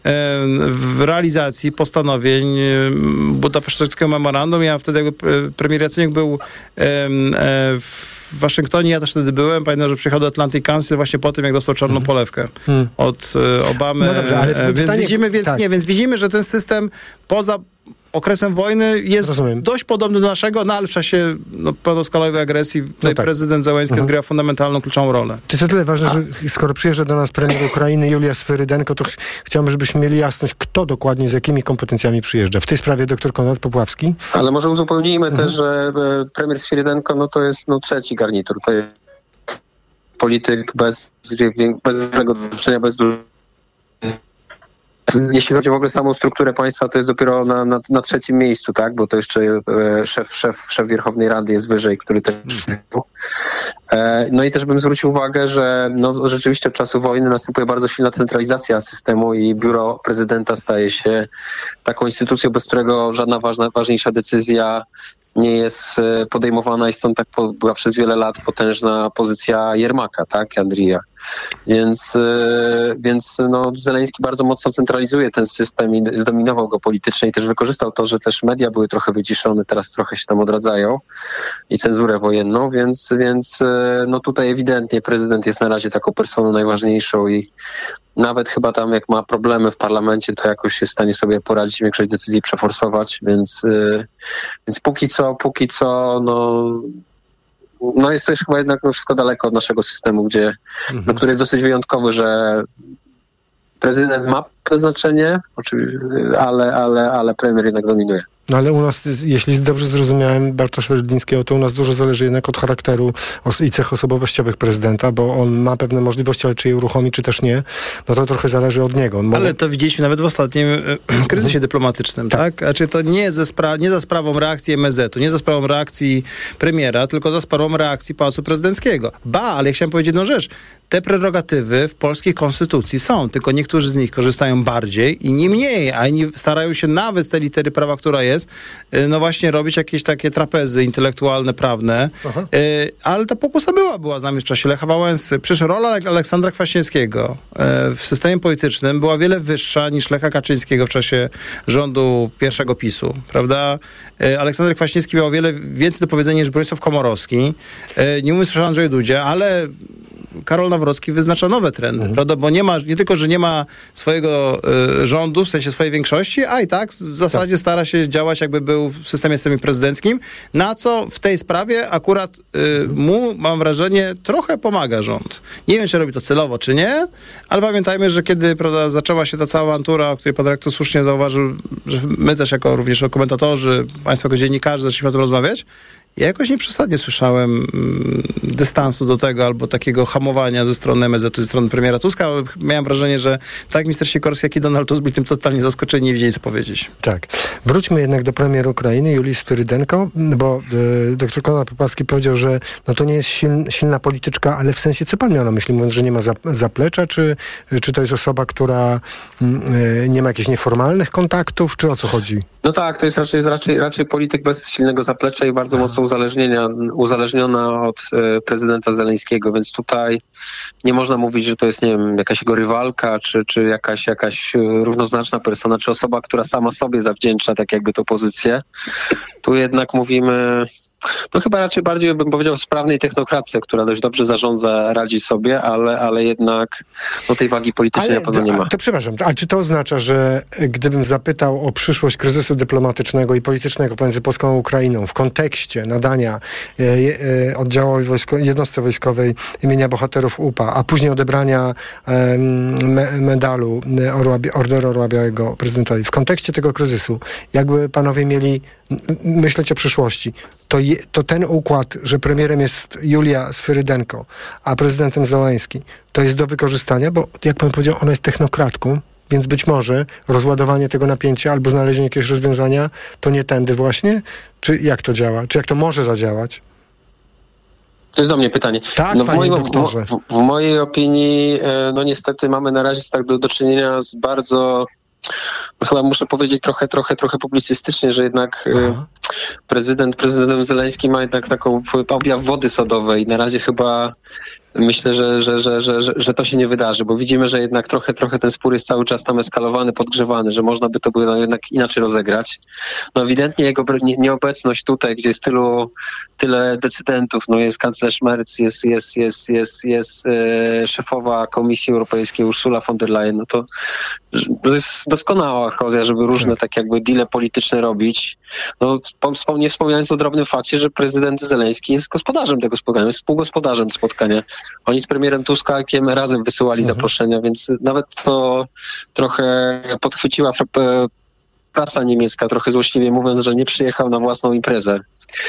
w realizacji postanowień budapeszteńskiego memorandum. Ja wtedy, jakby premier Jacyniuk był w Waszyngtonie, ja też wtedy byłem. Pamiętam, że przyjechał do Atlantic Council właśnie po tym, jak dostał czarną polewkę hmm. od Obamy. No dobrze, ale więc, pytanie, widzimy, więc, tak. nie, więc widzimy, że ten system poza okresem wojny jest Rozumiem. dość podobny do naszego, no ale w czasie no, pełnoskalowej agresji tutaj no tak. prezydent Zełenski mhm. odgrywa fundamentalną, kluczową rolę. To jest o tyle ważne, A. że skoro przyjeżdża do nas premier Ukrainy Julia Swyrydenko, to ch chciałbym, żebyśmy mieli jasność, kto dokładnie, z jakimi kompetencjami przyjeżdża. W tej sprawie doktor Konrad Popławski. Ale może uzupełnijmy mhm. też, że premier Swyrydenko, no to jest no, trzeci garnitur. To jest polityk bez, bez dużego doświadczenia, bez dużego Jeśli chodzi w ogóle o samą strukturę państwa, to jest dopiero na, na, na trzecim miejscu, tak? Bo to jeszcze e, szef, szef, szef Wierchownej Rady jest wyżej, który też... E, no i też bym zwrócił uwagę, że no, rzeczywiście od czasu wojny następuje bardzo silna centralizacja systemu i biuro prezydenta staje się taką instytucją, bez którego żadna ważna, ważniejsza decyzja nie jest podejmowana i stąd tak po, była przez wiele lat potężna pozycja Jermaka, tak, Andrija. Więc, więc no, Zeleński bardzo mocno centralizuje ten system i zdominował go politycznie i też wykorzystał to, że też media były trochę wyciszone, teraz trochę się tam odradzają i cenzurę wojenną, więc, więc no tutaj ewidentnie prezydent jest na razie taką personą najważniejszą i nawet chyba tam jak ma problemy w parlamencie, to jakoś jest w stanie sobie poradzić, większość decyzji przeforsować, więc, więc póki co, póki co, no No jest to już chyba jednak wszystko daleko od naszego systemu, gdzie, mhm. no, który jest dosyć wyjątkowy, że prezydent ma znaczenie, ale, ale, ale premier jednak dominuje. No ale u nas, jeśli dobrze zrozumiałem Bartosza Rydlińskiego, to u nas dużo zależy jednak od charakteru i cech osobowościowych prezydenta, bo on ma pewne możliwości, ale czy je uruchomi, czy też nie, no to trochę zależy od niego. On ale to widzieliśmy nawet w ostatnim kryzysie dyplomatycznym, tak? tak? Znaczy to nie, ze spra- nie za sprawą reakcji M S Z-u, nie za sprawą reakcji premiera, tylko za sprawą reakcji Pałacu Prezydenckiego. Ba, ale ja chciałem powiedzieć jedną rzecz. Te prerogatywy w polskiej konstytucji są, tylko niektórzy z nich korzystają bardziej i nie mniej, a inni starają się nawet z tej litery prawa, która jest, no właśnie robić jakieś takie trapezy intelektualne, prawne. Aha. Ale ta pokusa była, była z nami w czasie Lecha Wałęsy. Przecież rola Aleksandra Kwaśniewskiego w systemie politycznym była wiele wyższa niż Lecha Kaczyńskiego w czasie rządu pierwszego PiSu, prawda? Aleksander Kwaśniewski miał wiele więcej do powiedzenia niż Bronisław Komorowski. Nie mówiąc o Andrzeju Dudzie, ale Karol Nawrocki wyznacza nowe trendy, mhm. prawda? Bo nie ma, nie tylko, że nie ma swojego y, rządu, w sensie swojej większości, a i tak w zasadzie tak. stara się działać, jakby był w systemie semiprezydenckim, na co w tej sprawie akurat y, mu, mam wrażenie, trochę pomaga rząd. Nie wiem, czy robi to celowo, czy nie, ale pamiętajmy, że kiedy, prawda, zaczęła się ta cała awantura, o której pan rektor słusznie zauważył, że my też jako również komentatorzy, państwo jako dziennikarze zaczęliśmy o tym rozmawiać, Ja jakoś nieprzesadnie słyszałem mm, dystansu do tego albo takiego hamowania ze strony M S Z-u, ze strony premiera Tuska, ale miałem wrażenie, że tak minister Sikorski, jak i Donald Tusk byli tym totalnie zaskoczeni i nie wiedzieli, co powiedzieć. Tak. Wróćmy jednak do premier Ukrainy, Julii Swyrydenko, bo y, doktor Konrad Popławski powiedział, że no to nie jest siln, silna polityczka, ale w sensie, co pan miał na myśli, mówiąc, że nie ma za, zaplecza, czy, czy to jest osoba, która y, nie ma jakichś nieformalnych kontaktów, czy o co chodzi? No tak, to jest raczej, raczej, raczej polityk bez silnego zaplecza i bardzo mocno uzależnienia, uzależniona od e, prezydenta Zeleńskiego, więc tutaj nie można mówić, że to jest, nie wiem, jakaś jego rywalka, czy, czy jakaś, jakaś równoznaczna persona, czy osoba, która sama sobie zawdzięcza tak jakby tę pozycję. Tu jednak mówimy... No chyba raczej bardziej bym powiedział sprawnej technokratce, która dość dobrze zarządza, radzi sobie, ale, ale jednak no, tej wagi politycznej ale, na pewno nie ma. To, to przepraszam, a czy to oznacza, że gdybym zapytał o przyszłość kryzysu dyplomatycznego i politycznego pomiędzy Polską a Ukrainą w kontekście nadania e, e, oddziałowi wojsko, jednostce wojskowej imienia bohaterów U P A, a później odebrania e, me, medalu e, Orła, Orderu Orła Białego prezydentowi, w kontekście tego kryzysu, jakby panowie mieli myśleć o przyszłości, to, je, to ten układ, że premierem jest Julia Swyrydenko, a prezydentem Zełański, to jest do wykorzystania, bo jak pan powiedział, ona jest technokratką, więc być może rozładowanie tego napięcia albo znalezienie jakiegoś rozwiązania to nie tędy właśnie? Czy jak to działa? Czy jak to może zadziałać? To jest do mnie pytanie. Tak, no w, moim, w, w, w mojej opinii, no niestety mamy na razie tak do, do czynienia z bardzo... Chyba muszę powiedzieć trochę, trochę, trochę publicystycznie, że jednak Aha. prezydent, prezydentem Zeleńskim ma jednak taką objaw wody sodowej. Na razie chyba myślę, że, że, że, że, że, że to się nie wydarzy, bo widzimy, że jednak trochę, trochę ten spór jest cały czas tam eskalowany, podgrzewany, że można by to było jednak inaczej rozegrać. No ewidentnie jego nieobecność tutaj, gdzie jest tylu, tyle decydentów, no jest kanclerz Merz, jest, jest, jest, jest, jest e, szefowa Komisji Europejskiej Ursula von der Leyen, no to, to jest doskonała okazja, żeby różne tak jakby deale polityczne robić. No, nie wspominając o drobnym fakcie, że prezydent Zeleński jest gospodarzem tego spotkania, jest współgospodarzem spotkania. Oni z premierem Tuskakiem razem wysyłali mhm. zaproszenia, więc nawet to trochę podchwyciła prasa niemiecka, trochę złośliwie mówiąc, że nie przyjechał na własną imprezę.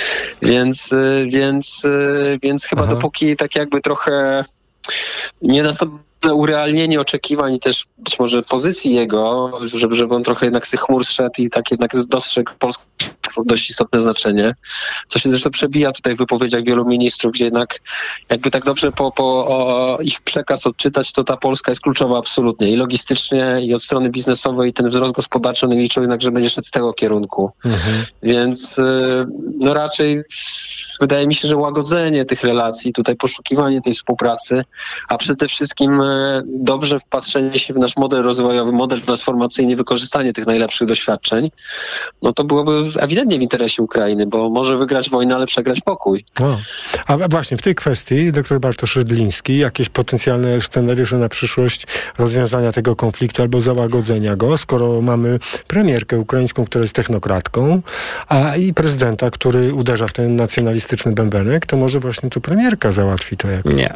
Więc, więc, więc chyba Aha. dopóki tak jakby trochę nie nastąpi urealnienie oczekiwań i też być może pozycji jego, żeby, żeby on trochę jednak z tych chmur zszedł i tak jednak dostrzegł Polskę w dość istotne znaczenie, co się zresztą przebija tutaj w wypowiedziach wielu ministrów, gdzie jednak jakby tak dobrze po, po o ich przekaz odczytać, to ta Polska jest kluczowa absolutnie i logistycznie, i od strony biznesowej, i ten wzrost gospodarczy one liczą jednak, że będzie szedł z tego kierunku. Mhm. Więc no raczej wydaje mi się, że łagodzenie tych relacji, tutaj poszukiwanie tej współpracy, a przede wszystkim dobrze wpatrzenie się w nasz model rozwojowy, model transformacyjny, wykorzystanie tych najlepszych doświadczeń, no to byłoby ewidentnie w interesie Ukrainy, bo może wygrać wojnę, ale przegrać pokój. O. A właśnie w tej kwestii doktor Bartosz Rydliński, jakieś potencjalne scenariusze na przyszłość rozwiązania tego konfliktu albo załagodzenia go, skoro mamy premierkę ukraińską, która jest technokratką, a i prezydenta, który uderza w ten nacjonalistyczny bębenek, to może właśnie tu premierka załatwi to jakoś. Nie.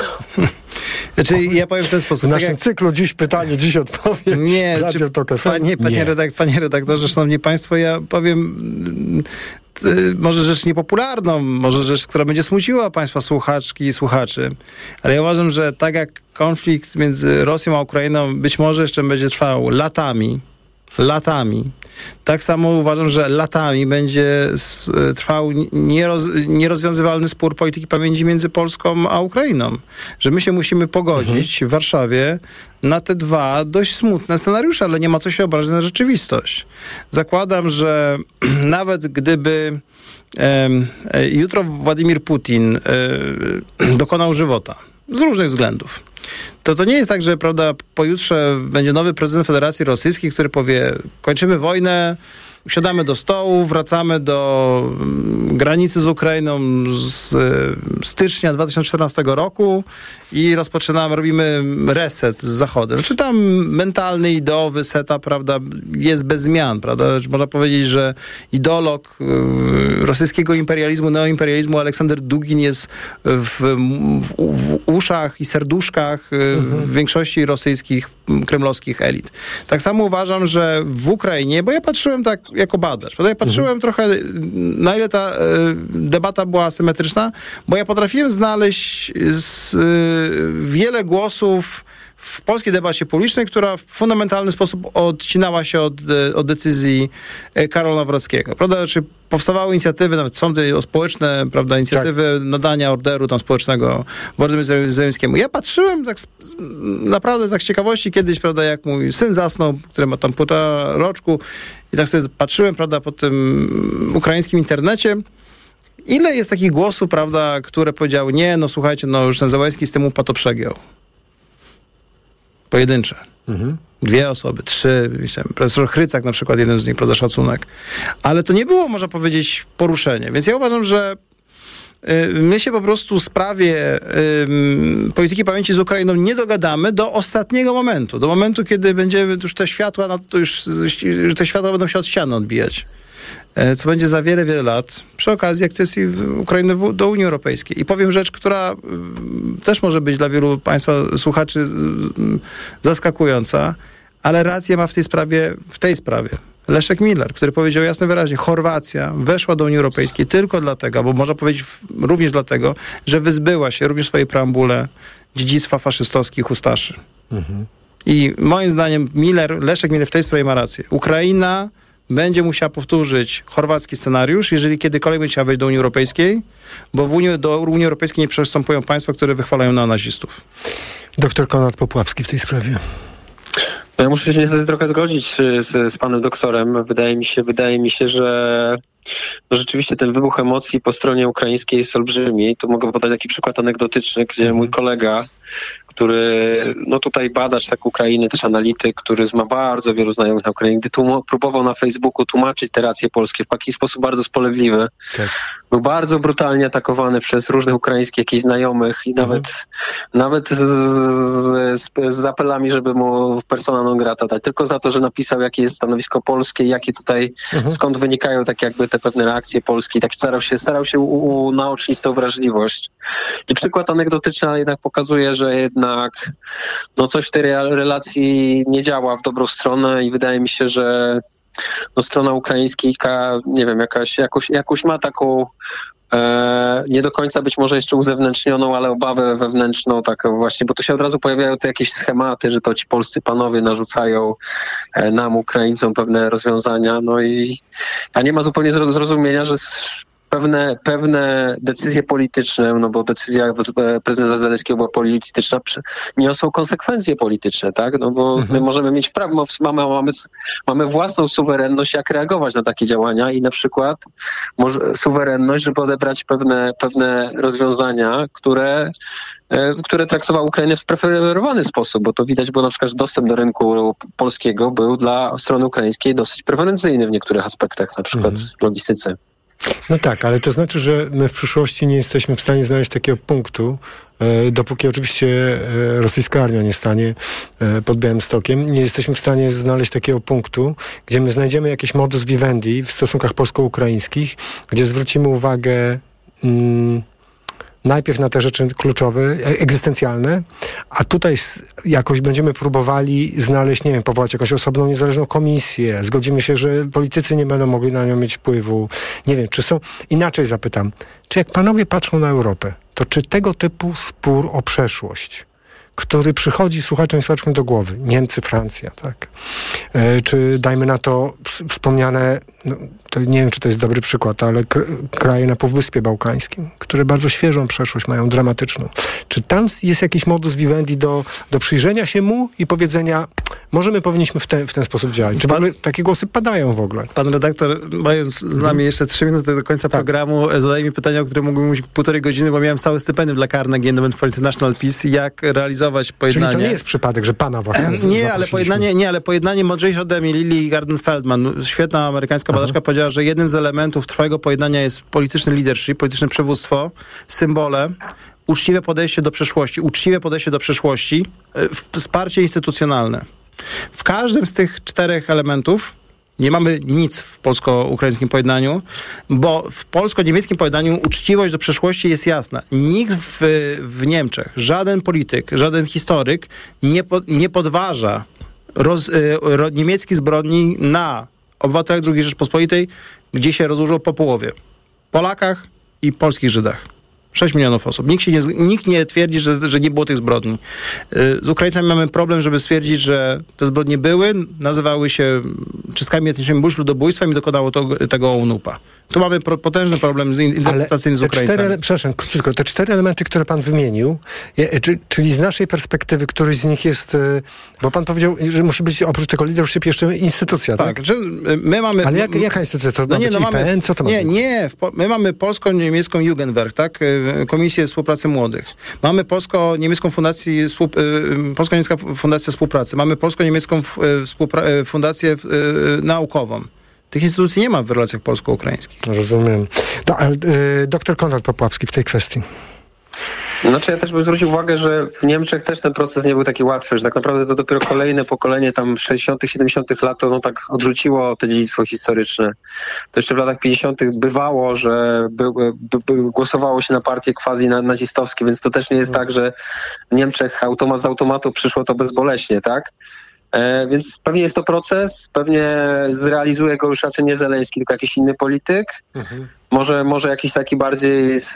Znaczy, ja powiem w ten sposób. W naszym tak jak... cyklu dziś pytanie, dziś odpowiedź. Nie, czy, panie, panie, nie. Redak, panie redaktorze, szanowni państwo, ja powiem y, może rzecz niepopularną, może rzecz, która będzie smuciła państwa słuchaczki i słuchaczy, ale ja uważam, że tak jak konflikt między Rosją a Ukrainą być może jeszcze będzie trwał latami, latami. Tak samo uważam, że latami będzie trwał nieroz, nierozwiązywalny spór polityki pamięci między Polską a Ukrainą. Że my się musimy pogodzić mhm. w Warszawie na te dwa dość smutne scenariusze, ale nie ma co się obrażać na rzeczywistość. Zakładam, że nawet gdyby e, jutro Władimir Putin e, dokonał żywota z różnych względów, to to nie jest tak, że prawda, pojutrze będzie nowy prezydent Federacji Rosyjskiej, który powie, kończymy wojnę, siadamy do stołu, wracamy do granicy z Ukrainą z stycznia dwa tysiące czternastego roku i rozpoczynamy, robimy reset z Zachodem. Znaczy tam mentalny, ideowy setup, prawda, jest bez zmian, prawda. Można powiedzieć, że ideolog rosyjskiego imperializmu, neoimperializmu Aleksander Dugin jest w, w, w uszach i serduszkach mhm. w większości rosyjskich kremlowskich elit. Tak samo uważam, że w Ukrainie, bo ja patrzyłem tak jako badacz, ja patrzyłem mhm. trochę, na ile ta y, debata była asymetryczna, bo ja potrafiłem znaleźć z, y, wiele głosów w polskiej debacie publicznej, która w fundamentalny sposób odcinała się od, od decyzji Karola Nawrockiego. Prawda? Czy powstawały inicjatywy, nawet sądy społeczne, prawda, inicjatywy tak. nadania orderu tam społecznego Wołodymyrowi Zełenskiemu. Ja patrzyłem tak naprawdę tak z ciekawości kiedyś, prawda, jak mój syn zasnął, który ma tam półtora roczku i tak sobie patrzyłem, prawda, po tym ukraińskim internecie. Ile jest takich głosów, prawda, które powiedziały, nie, no słuchajcie, no już ten Zełenski z tym upa to przegiął. Pojedyncze. Mhm. Dwie osoby, trzy. Profesor Chrycak na przykład, jeden z nich, prawda, szacunek. Ale to nie było, można powiedzieć, poruszenie. Więc ja uważam, że y, my się po prostu w sprawie y, polityki pamięci z Ukrainą nie dogadamy do ostatniego momentu. Do momentu, kiedy będziemy już te światła, no, to już te światła będą się od ściany odbijać. Co będzie za wiele, wiele lat, przy okazji akcesji Ukrainy do Unii Europejskiej. I powiem rzecz, która też może być dla wielu państwa słuchaczy zaskakująca, ale rację ma w tej sprawie, w tej sprawie Leszek Miller, który powiedział jasno wyraźnie, Chorwacja weszła do Unii Europejskiej tylko dlatego, bo można powiedzieć również dlatego, że wyzbyła się również w swojej preambule dziedzictwa faszystowskich ustaszy. Mhm. I moim zdaniem Miller, Leszek Miller w tej sprawie ma rację. Ukraina będzie musiała powtórzyć chorwacki scenariusz, jeżeli kiedykolwiek będzie chciała wejść do Unii Europejskiej, bo w Unii, do Unii Europejskiej nie przystępują państwa, które wychwalają neonazistów. Doktor Konrad Popławski w tej sprawie. Ja muszę się niestety trochę zgodzić z, z panem doktorem. Wydaje mi się, wydaje mi się, że no rzeczywiście ten wybuch emocji po stronie ukraińskiej jest olbrzymi. Tu mogę podać taki przykład anegdotyczny, gdzie mój kolega, który, no tutaj badacz tak Ukrainy, też analityk, który ma bardzo wielu znajomych na Ukrainie, gdy tłum- próbował na Facebooku tłumaczyć te racje polskie w taki sposób bardzo spolegliwy. Tak. Był bardzo brutalnie atakowany przez różnych ukraińskich jakichś znajomych i nawet, mhm. nawet z, z, z, z apelami, żeby mu persona non grata dać. Tylko za to, że napisał, jakie jest stanowisko polskie, jakie tutaj, mhm. skąd wynikają tak jakby te pewne reakcje polskie. Tak starał się, starał się u, unaocznić tą wrażliwość. I przykład anegdotyczny, ale jednak pokazuje, że jednak no coś w tej relacji nie działa w dobrą stronę i wydaje mi się, że no strona ukraińska, nie wiem, jakaś, jakoś, jakoś ma taką e, nie do końca być może jeszcze uzewnętrznioną, ale obawę wewnętrzną taką właśnie, bo tu się od razu pojawiają te jakieś schematy, że to ci polscy panowie narzucają e, nam, Ukraińcom, pewne rozwiązania, no i a nie ma zupełnie zrozumienia, że Pewne, pewne decyzje polityczne, no bo decyzja prezydenta Zełenskiego była polityczna, niosą konsekwencje polityczne, tak? No bo mhm. my możemy mieć prawo, mamy, mamy, mamy własną suwerenność, jak reagować na takie działania i na przykład może, suwerenność, żeby odebrać pewne, pewne rozwiązania, które które traktowały Ukrainę w preferowany sposób, bo to widać, bo na przykład dostęp do rynku polskiego był dla strony ukraińskiej dosyć preferencyjny w niektórych aspektach, na przykład mhm. w logistyce. No tak, ale to znaczy, że my w przyszłości nie jesteśmy w stanie znaleźć takiego punktu, e, dopóki oczywiście e, rosyjska armia nie stanie e, pod Białymstokiem, nie jesteśmy w stanie znaleźć takiego punktu, gdzie my znajdziemy jakieś modus vivendi w stosunkach polsko-ukraińskich, gdzie zwrócimy uwagę mm, najpierw na te rzeczy kluczowe, egzystencjalne, a tutaj jakoś będziemy próbowali znaleźć, nie wiem, powołać jakąś osobną, niezależną komisję. Zgodzimy się, że politycy nie będą mogli na nią mieć wpływu. Nie wiem, czy są... Inaczej zapytam, czy jak panowie patrzą na Europę, to czy tego typu spór o przeszłość, który przychodzi słuchaczom i słuchaczkom do głowy, Niemcy, Francja, tak? E, czy dajmy na to wspomniane, no, to nie wiem, czy to jest dobry przykład, ale k- kraje na Półwyspie Bałkańskim, które bardzo świeżą przeszłość mają, dramatyczną. Czy tam jest jakiś modus vivendi do, do przyjrzenia się mu i powiedzenia, może my powinniśmy w ten, w ten sposób działać? Czy pan, takie głosy padają w ogóle? Pan redaktor, mając z nami jeszcze trzy minuty do końca tak. programu, zadaje mi pytania, o które mógłbym mówić półtorej godziny, bo miałem całe stypendium dla Carnegie Endowment for International Peace, jak realizować pojednanie. Czyli to nie jest przypadek, że pana właśnie nie, ale pojednanie, nie, ale pojednanie mądrzejsze ode mnie, Lili Garden-Feldman, świetna amerykańska badaczka, Aha. powiedziała, że jednym z elementów trwałego pojednania jest polityczny leadership, polityczne przywództwo, symbole, uczciwe podejście do przeszłości, uczciwe podejście do przeszłości, wsparcie instytucjonalne. W każdym z tych czterech elementów Nie mamy nic w polsko-ukraińskim pojednaniu, bo w polsko-niemieckim pojednaniu uczciwość do przeszłości jest jasna. Nikt w, w Niemczech, żaden polityk, żaden historyk nie, po, nie podważa roz, y, ro, niemieckich zbrodni na obywatelach drugiej Rzeczpospolitej, gdzie się rozłożyło po połowie. Polakach i polskich Żydach. sześć milionów osób. Nikt, się nie, nikt nie twierdzi, że, że nie było tych zbrodni. Z Ukraińcami mamy problem, żeby stwierdzić, że te zbrodnie były, nazywały się czystkami etnicznymi bądź ludobójstwem i dokonało to, tego O U N U P-a. Tu mamy pro, potężny problem z interpretacyjny z Ukraińcami. Cztery, przepraszam, tylko te cztery elementy, które pan wymienił, je, czy, czyli z naszej perspektywy któryś z nich jest, bo pan powiedział, że musi być oprócz tego leadership jeszcze instytucja, tak? Tak, że my mamy... Ale jak, jaka instytucja? To no ma nie, być no I P N? mamy, Co to ma nie, być? nie. My mamy polsko-niemiecką Jugendwerk, tak? Komisję Współpracy Młodych. Mamy polsko-niemiecką fundację, polsko-niemiecka fundacja współpracy. Mamy polsko-niemiecką współpra- fundację naukową. Tych instytucji nie ma w relacjach polsko-ukraińskich. Rozumiem. Do, ale, y, doktor Konrad Popławski w tej kwestii. Znaczy ja też bym zwrócił uwagę, że w Niemczech też ten proces nie był taki łatwy, że tak naprawdę to dopiero kolejne pokolenie tam sześćdziesiątych, siedemdziesiątych lat to no tak odrzuciło to dziedzictwo historyczne. To jeszcze w latach pięćdziesiątych bywało, że by, by, by głosowało się na partie quasi nazistowskie, więc to też nie jest tak, że w Niemczech automat z automatu przyszło to bezboleśnie, tak? E, więc pewnie jest to proces, pewnie zrealizuje go już raczej nie Zełenski, tylko jakiś inny polityk. Mhm. Może, może jakiś taki bardziej y,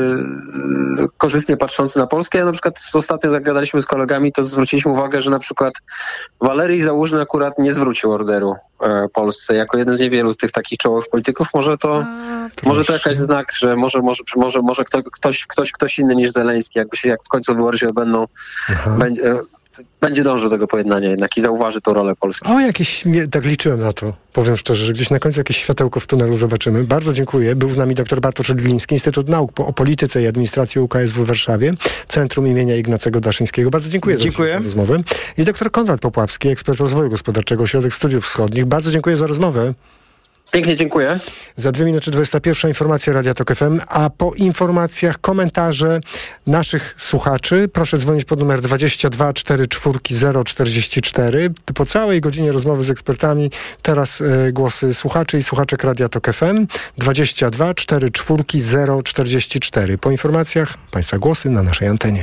y, korzystnie patrzący na Polskę. Ja na przykład ostatnio, jak gadaliśmy z kolegami, to zwróciliśmy uwagę, że na przykład Walerii Załużny akurat nie zwrócił orderu e, Polsce. Jako jeden z niewielu z tych takich czołowych polityków. Może to, A, może to jakaś znak, że może, może, może, może kto, ktoś, ktoś, ktoś inny niż Zełenski, jakby się, jak w końcu wybory się odbędą, będzie... będzie dążył do tego pojednania jednak i zauważy tą rolę Polski. O, jakieś, tak liczyłem na to, powiem szczerze, że gdzieś na końcu jakieś światełko w tunelu zobaczymy. Bardzo dziękuję. Był z nami dr Bartosz Edliński, Instytut Nauk o Polityce i Administracji U K S W w Warszawie, Centrum imienia Ignacego Daszyńskiego. Bardzo dziękuję, dziękuję. za rozmowę. I dr Konrad Popławski, ekspert rozwoju gospodarczego, Ośrodek Studiów Wschodnich. Bardzo dziękuję za rozmowę. Pięknie, dziękuję. Za dwie minuty dwudziesta pierwsza informacja Radia Tok F M, a po informacjach komentarze naszych słuchaczy. Proszę dzwonić pod numer dwadzieścia dwa czterdzieści cztery zero czterdzieści cztery. Po całej godzinie rozmowy z ekspertami teraz y, głosy słuchaczy i słuchaczek Radia Tok F M. dwadzieścia dwa czterdzieści cztery zero czterdzieści cztery. Po informacjach państwa głosy na naszej antenie.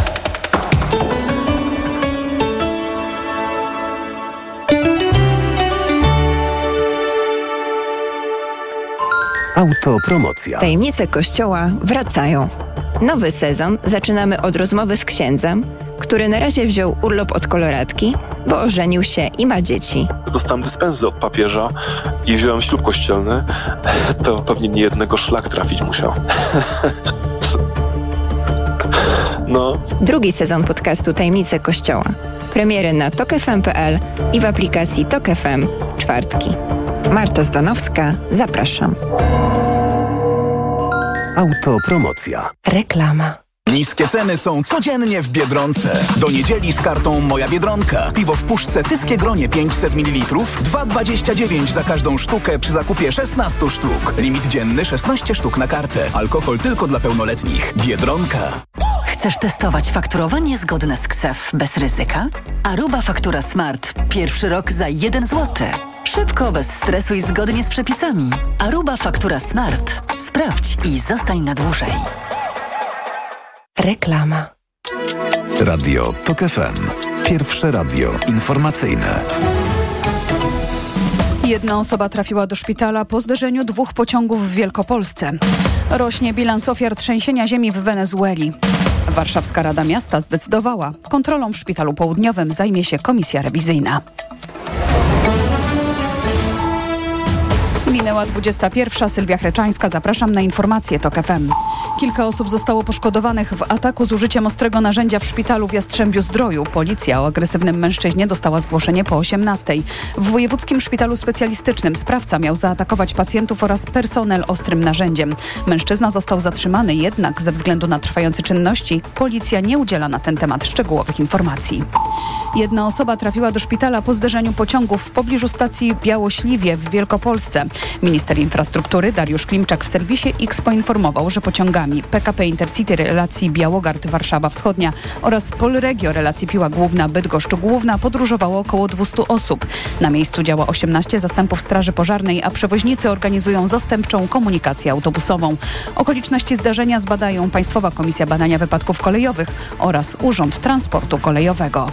Autopromocja. Tajemnice Kościoła wracają. Nowy sezon zaczynamy od rozmowy z księdzem, który na razie wziął urlop od koloratki, bo ożenił się i ma dzieci. Dostałem dyspensy od papieża i wziąłem ślub kościelny. To pewnie nie jednego szlak trafić musiał. No. Drugi sezon podcastu Tajemnice Kościoła. Premiery na tok f m kropka p l i w aplikacji Tok F M w czwartki. Marta Zdanowska, zapraszam. Autopromocja. Reklama. Niskie ceny są codziennie w Biedronce. Do niedzieli z kartą Moja Biedronka. Piwo w puszce Tyskie Gronie pięćset mililitrów, dwa dwadzieścia dziewięć za każdą sztukę przy zakupie szesnaście sztuk. Limit dzienny szesnaście sztuk na kartę. Alkohol tylko dla pełnoletnich. Biedronka. Chcesz testować fakturowanie zgodne z K S E F bez ryzyka? Aruba Faktura Smart. Pierwszy rok za jeden złoty. Szybko, bez stresu i zgodnie z przepisami. Aruba Faktura Smart. Sprawdź i zostań na dłużej. Reklama. Radio Tok F M. Pierwsze radio informacyjne. Jedna osoba trafiła do szpitala po zderzeniu dwóch pociągów w Wielkopolsce. Rośnie bilans ofiar trzęsienia ziemi w Wenezueli. Warszawska Rada Miasta zdecydowała, kontrolą w Szpitalu Południowym zajmie się komisja rewizyjna. Minęła dwudziesta pierwsza. Sylwia Chreczańska. Zapraszam na informacje Tok F M. Kilka osób zostało poszkodowanych w ataku z użyciem ostrego narzędzia w szpitalu w Jastrzębiu-Zdroju. Policja o agresywnym mężczyźnie dostała zgłoszenie po osiemnastej. W Wojewódzkim Szpitalu Specjalistycznym sprawca miał zaatakować pacjentów oraz personel ostrym narzędziem. Mężczyzna został zatrzymany, jednak ze względu na trwające czynności policja nie udziela na ten temat szczegółowych informacji. Jedna osoba trafiła do szpitala po zderzeniu pociągów w pobliżu stacji Białośliwie w Wielkopolsce. Minister infrastruktury Dariusz Klimczak w serwisie X poinformował, że pociągami P K P Intercity relacji Białogard-Warszawa Wschodnia oraz Polregio relacji Piła Główna-Bydgoszcz Główna podróżowało około dwieście osób. Na miejscu działa osiemnaście zastępów Straży Pożarnej, a przewoźnicy organizują zastępczą komunikację autobusową. Okoliczności zdarzenia zbadają Państwowa Komisja Badania Wypadków Kolejowych oraz Urząd Transportu Kolejowego.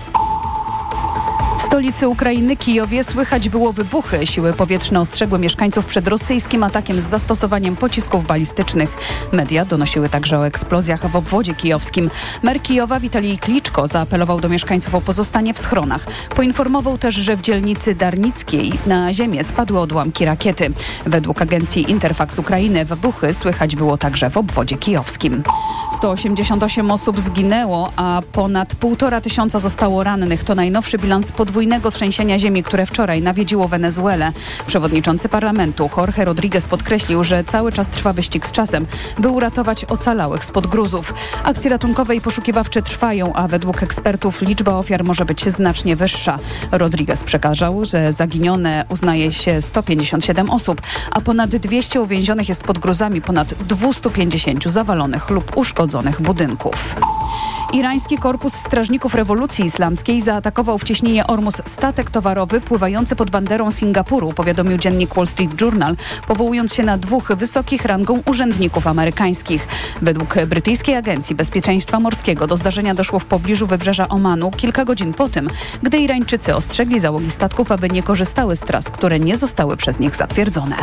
W stolicy Ukrainy, Kijowie, słychać było wybuchy. Siły powietrzne ostrzegły mieszkańców przed rosyjskim atakiem z zastosowaniem pocisków balistycznych. Media donosiły także o eksplozjach w obwodzie kijowskim. Mer Kijowa Witalij Kliczko zaapelował do mieszkańców o pozostanie w schronach. Poinformował też, że w dzielnicy Darnickiej na ziemię spadły odłamki rakiety. Według agencji Interfax Ukrainy wybuchy słychać było także w obwodzie kijowskim. sto osiemdziesiąt osiem osób zginęło, a ponad półtora tysiąca zostało rannych. To najnowszy bilans podwójnego trzęsienia ziemi, które wczoraj nawiedziło Wenezuelę. Przewodniczący parlamentu Jorge Rodriguez podkreślił, że cały czas trwa wyścig z czasem, by uratować ocalałych spod gruzów. Akcje ratunkowe i poszukiwawcze trwają, a według ekspertów liczba ofiar może być znacznie wyższa. Rodriguez przekazał, że zaginione uznaje się sto pięćdziesiąt siedem osób, a ponad dwieście uwięzionych jest pod gruzami, ponad dwieście pięćdziesiąt zawalonych lub uszkodzonych budynków. Irański Korpus Strażników Rewolucji Islamskiej zaatakował w cieśninie Ormus statek towarowy pływający pod banderą Singapuru, powiadomił dziennik Wall Street Journal, powołując się na dwóch wysokich rangą urzędników amerykańskich. Według brytyjskiej Agencji Bezpieczeństwa Morskiego do zdarzenia doszło w pobliżu wybrzeża Omanu kilka godzin po tym, gdy Irańczycy ostrzegli załogi statków, aby nie korzystały z tras, które nie zostały przez nich zatwierdzone.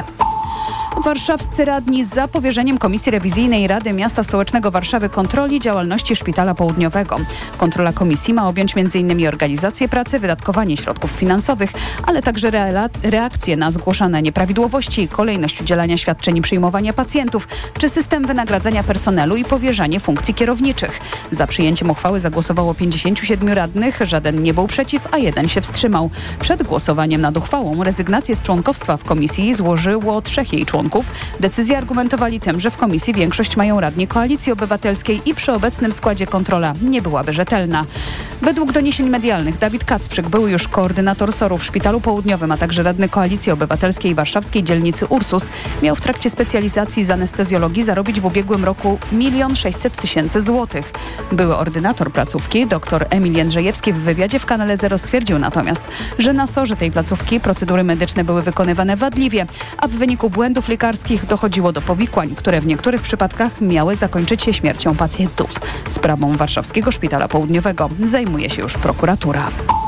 Warszawscy radni za powierzeniem Komisji Rewizyjnej Rady Miasta Stołecznego Warszawy kontroli działalności Szpitala Południowego. Kontrola komisji ma objąć między innymi organizację pracy, wydatkowanie środków finansowych, ale także reakcje na zgłoszone nieprawidłowości, kolejność udzielania świadczeń i przyjmowania pacjentów, czy system wynagradzania personelu i powierzanie funkcji kierowniczych. Za przyjęciem uchwały zagłosowało pięćdziesięciu siedmiu radnych, żaden nie był przeciw, a jeden się wstrzymał. Przed głosowaniem nad uchwałą rezygnację z członkowstwa w komisji złożyło trzech jej członków. Decyzję argumentowali tym, że w komisji większość mają radni Koalicji Obywatelskiej i przy obecnym składzie kontrola nie byłaby rzetelna. Według doniesień medialnych Dawid Kacprzyk, był już koordynator S O R-u w Szpitalu Południowym, a także radny Koalicji Obywatelskiej warszawskiej dzielnicy Ursus, miał w trakcie specjalizacji z anestezjologii zarobić w ubiegłym roku milion sześćset tysięcy złotych. Były ordynator placówki, dr Emil Jędrzejewski, w wywiadzie w Kanale Zero stwierdził natomiast, że na S O R-ze tej placówki procedury medyczne były wykonywane wadliwie, a w wyniku błędów lekarskich dochodziło do powikłań, które w niektórych przypadkach miały zakończyć się śmiercią pacjentów. Sprawą Warszawskiego Szpitala Południowego zajmuje się już prokuratura.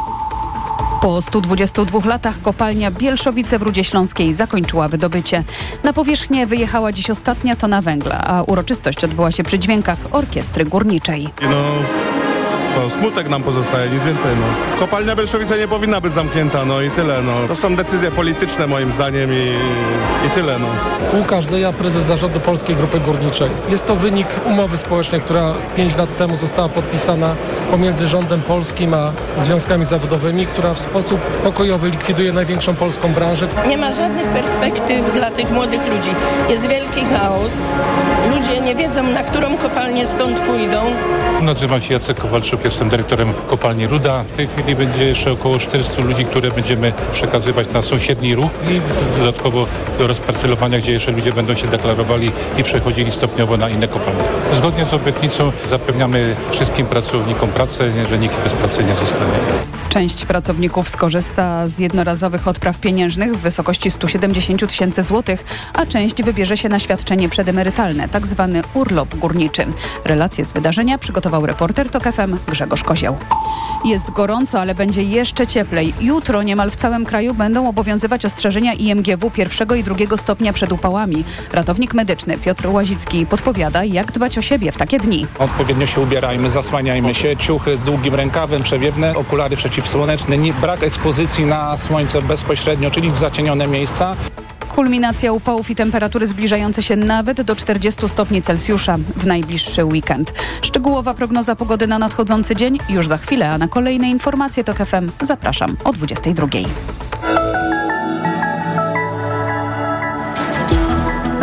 Po stu dwudziestu dwóch latach kopalnia Bielszowice w Rudzie Śląskiej zakończyła wydobycie. Na powierzchnię wyjechała dziś ostatnia tona węgla, a uroczystość odbyła się przy dźwiękach orkiestry górniczej. No, co, smutek nam pozostaje, nic więcej. No. Kopalnia Bielszowice nie powinna być zamknięta, no i tyle. No. To są decyzje polityczne moim zdaniem i, i tyle. No. Łukasz Deja, prezes zarządu Polskiej Grupy Górniczej. Jest to wynik umowy społecznej, która pięć lat temu została podpisana pomiędzy rządem polskim a związkami zawodowymi, która w sposób pokojowy likwiduje największą polską branżę. Nie ma żadnych perspektyw dla tych młodych ludzi. Jest wielki chaos. Ludzie nie wiedzą, na którą kopalnię stąd pójdą. Nazywam się Jacek Kowalczuk, jestem dyrektorem kopalni Ruda. W tej chwili będzie jeszcze około czterystu ludzi, które będziemy przekazywać na sąsiedni ruch i dodatkowo do rozparcelowania, gdzie jeszcze ludzie będą się deklarowali i przechodzili stopniowo na inne kopalnie. Zgodnie z obietnicą zapewniamy wszystkim pracownikom pracę, że nikt bez pracy nie zostanie. Część pracowników skorzysta z jednorazowych odpraw pieniężnych w wysokości stu siedemdziesięciu tysięcy złotych, a część wybierze się na świadczenie przedemerytalne, tak zwany urlop górniczy. Relacje z wydarzenia przygotował reporter TOK F M Grzegorz Kozioł. Jest gorąco, ale będzie jeszcze cieplej. Jutro niemal w całym kraju będą obowiązywać ostrzeżenia I M G W pierwszego i drugiego stopnia przed upałami. Ratownik medyczny Piotr Łazicki podpowiada, jak dbać o siebie w takie dni. Odpowiednio się ubierajmy, zasłaniajmy się, ciuchy z długim rękawem, przewiewne, okulary przeciwsłoneczne, nie, brak ekspozycji na słońce bezpośrednio, czyli zacienione miejsca. Kulminacja upałów i temperatury zbliżające się nawet do czterdziestu stopni Celsjusza w najbliższy weekend. Szczegółowa prognoza pogody na nadchodzący dzień już za chwilę, a na kolejne informacje TOK F M zapraszam o dwudziestej drugiej.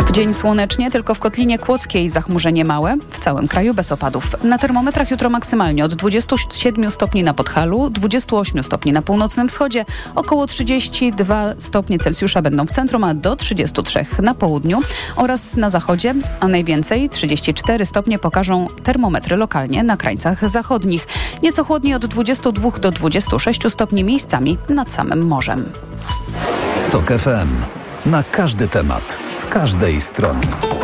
W dzień słonecznie, tylko w Kotlinie Kłodzkiej zachmurzenie małe, w całym kraju bez opadów. Na termometrach jutro maksymalnie od dwudziestu siedmiu stopni na Podhalu, dwudziestu ośmiu stopni na północnym wschodzie, około trzydzieści dwa stopnie Celsjusza będą w centrum, a do trzydziestu trzech na południu oraz na zachodzie, a najwięcej trzydzieści cztery stopnie pokażą termometry lokalnie na krańcach zachodnich. Nieco chłodniej od dwudziestu dwóch do dwudziestu sześciu stopni miejscami nad samym morzem. TOK F M. Na każdy temat, z każdej strony.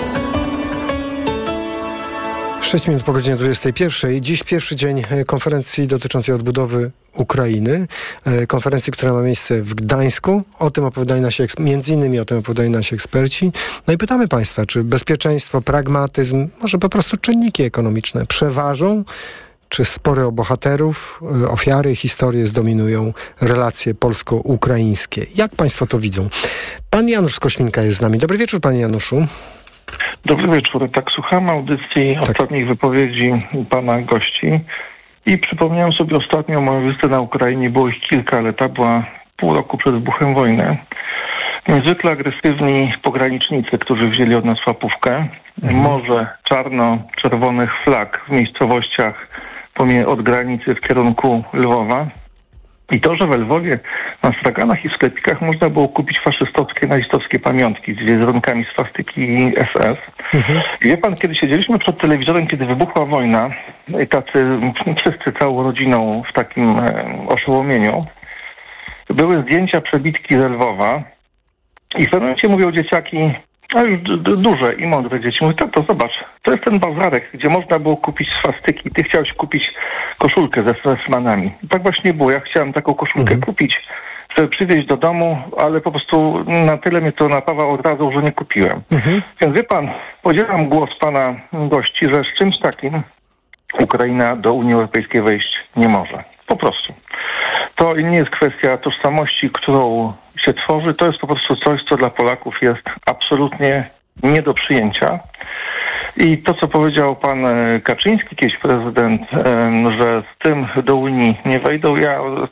sześć minut po godzinie dwudziestej pierwszej. Dziś pierwszy dzień konferencji dotyczącej odbudowy Ukrainy. Konferencji, która ma miejsce w Gdańsku. O tym opowiadają nasi, między innymi o tym opowiadają nasi eksperci. No i pytamy Państwa, czy bezpieczeństwo, pragmatyzm, może po prostu czynniki ekonomiczne przeważą, czy spory o bohaterów, ofiary, historie zdominują relacje polsko-ukraińskie. Jak Państwo to widzą? Pan Janusz z Kośminka jest z nami. Dobry wieczór, Panie Januszu. Dobry wieczór. Tak, słuchałem audycji tak. ostatnich wypowiedzi pana gości i przypomniałem sobie ostatnią moją wizytę na Ukrainie. Było ich kilka, ale ta była pół roku przed wybuchem wojny. Niezwykle agresywni pogranicznicy, którzy wzięli od nas łapówkę. Mhm. Morze czarno-czerwonych flag w miejscowościach od granicy w kierunku Lwowa. I to, że w Lwowie na straganach i w sklepikach można było kupić faszystowskie, nazistowskie pamiątki z wizerunkami swastyki S S. Mhm. Wie pan, kiedy siedzieliśmy przed telewizorem, kiedy wybuchła wojna, i tacy wszyscy całą rodziną w takim e, oszołomieniu, były zdjęcia przebitki z Lwowa i w pewnym momencie mówią dzieciaki, a już d- duże i mądre dzieci, mówią, tato, zobacz, to jest ten bazarek, gdzie można było kupić swastyki. Ty chciałeś kupić koszulkę ze Stressmanami. I tak właśnie było. Ja chciałem taką koszulkę mhm. kupić, żeby przywieźć do domu, ale po prostu na tyle mnie to napawa od razu, że nie kupiłem. Mhm. Więc wie pan, podzielam głos pana gości, że z czymś takim Ukraina do Unii Europejskiej wejść nie może. Po prostu. To nie jest kwestia tożsamości, którą się tworzy. To jest po prostu coś, co dla Polaków jest absolutnie nie do przyjęcia. I to, co powiedział pan Kaczyński, kiedyś prezydent, że z tym do Unii nie wejdą, ja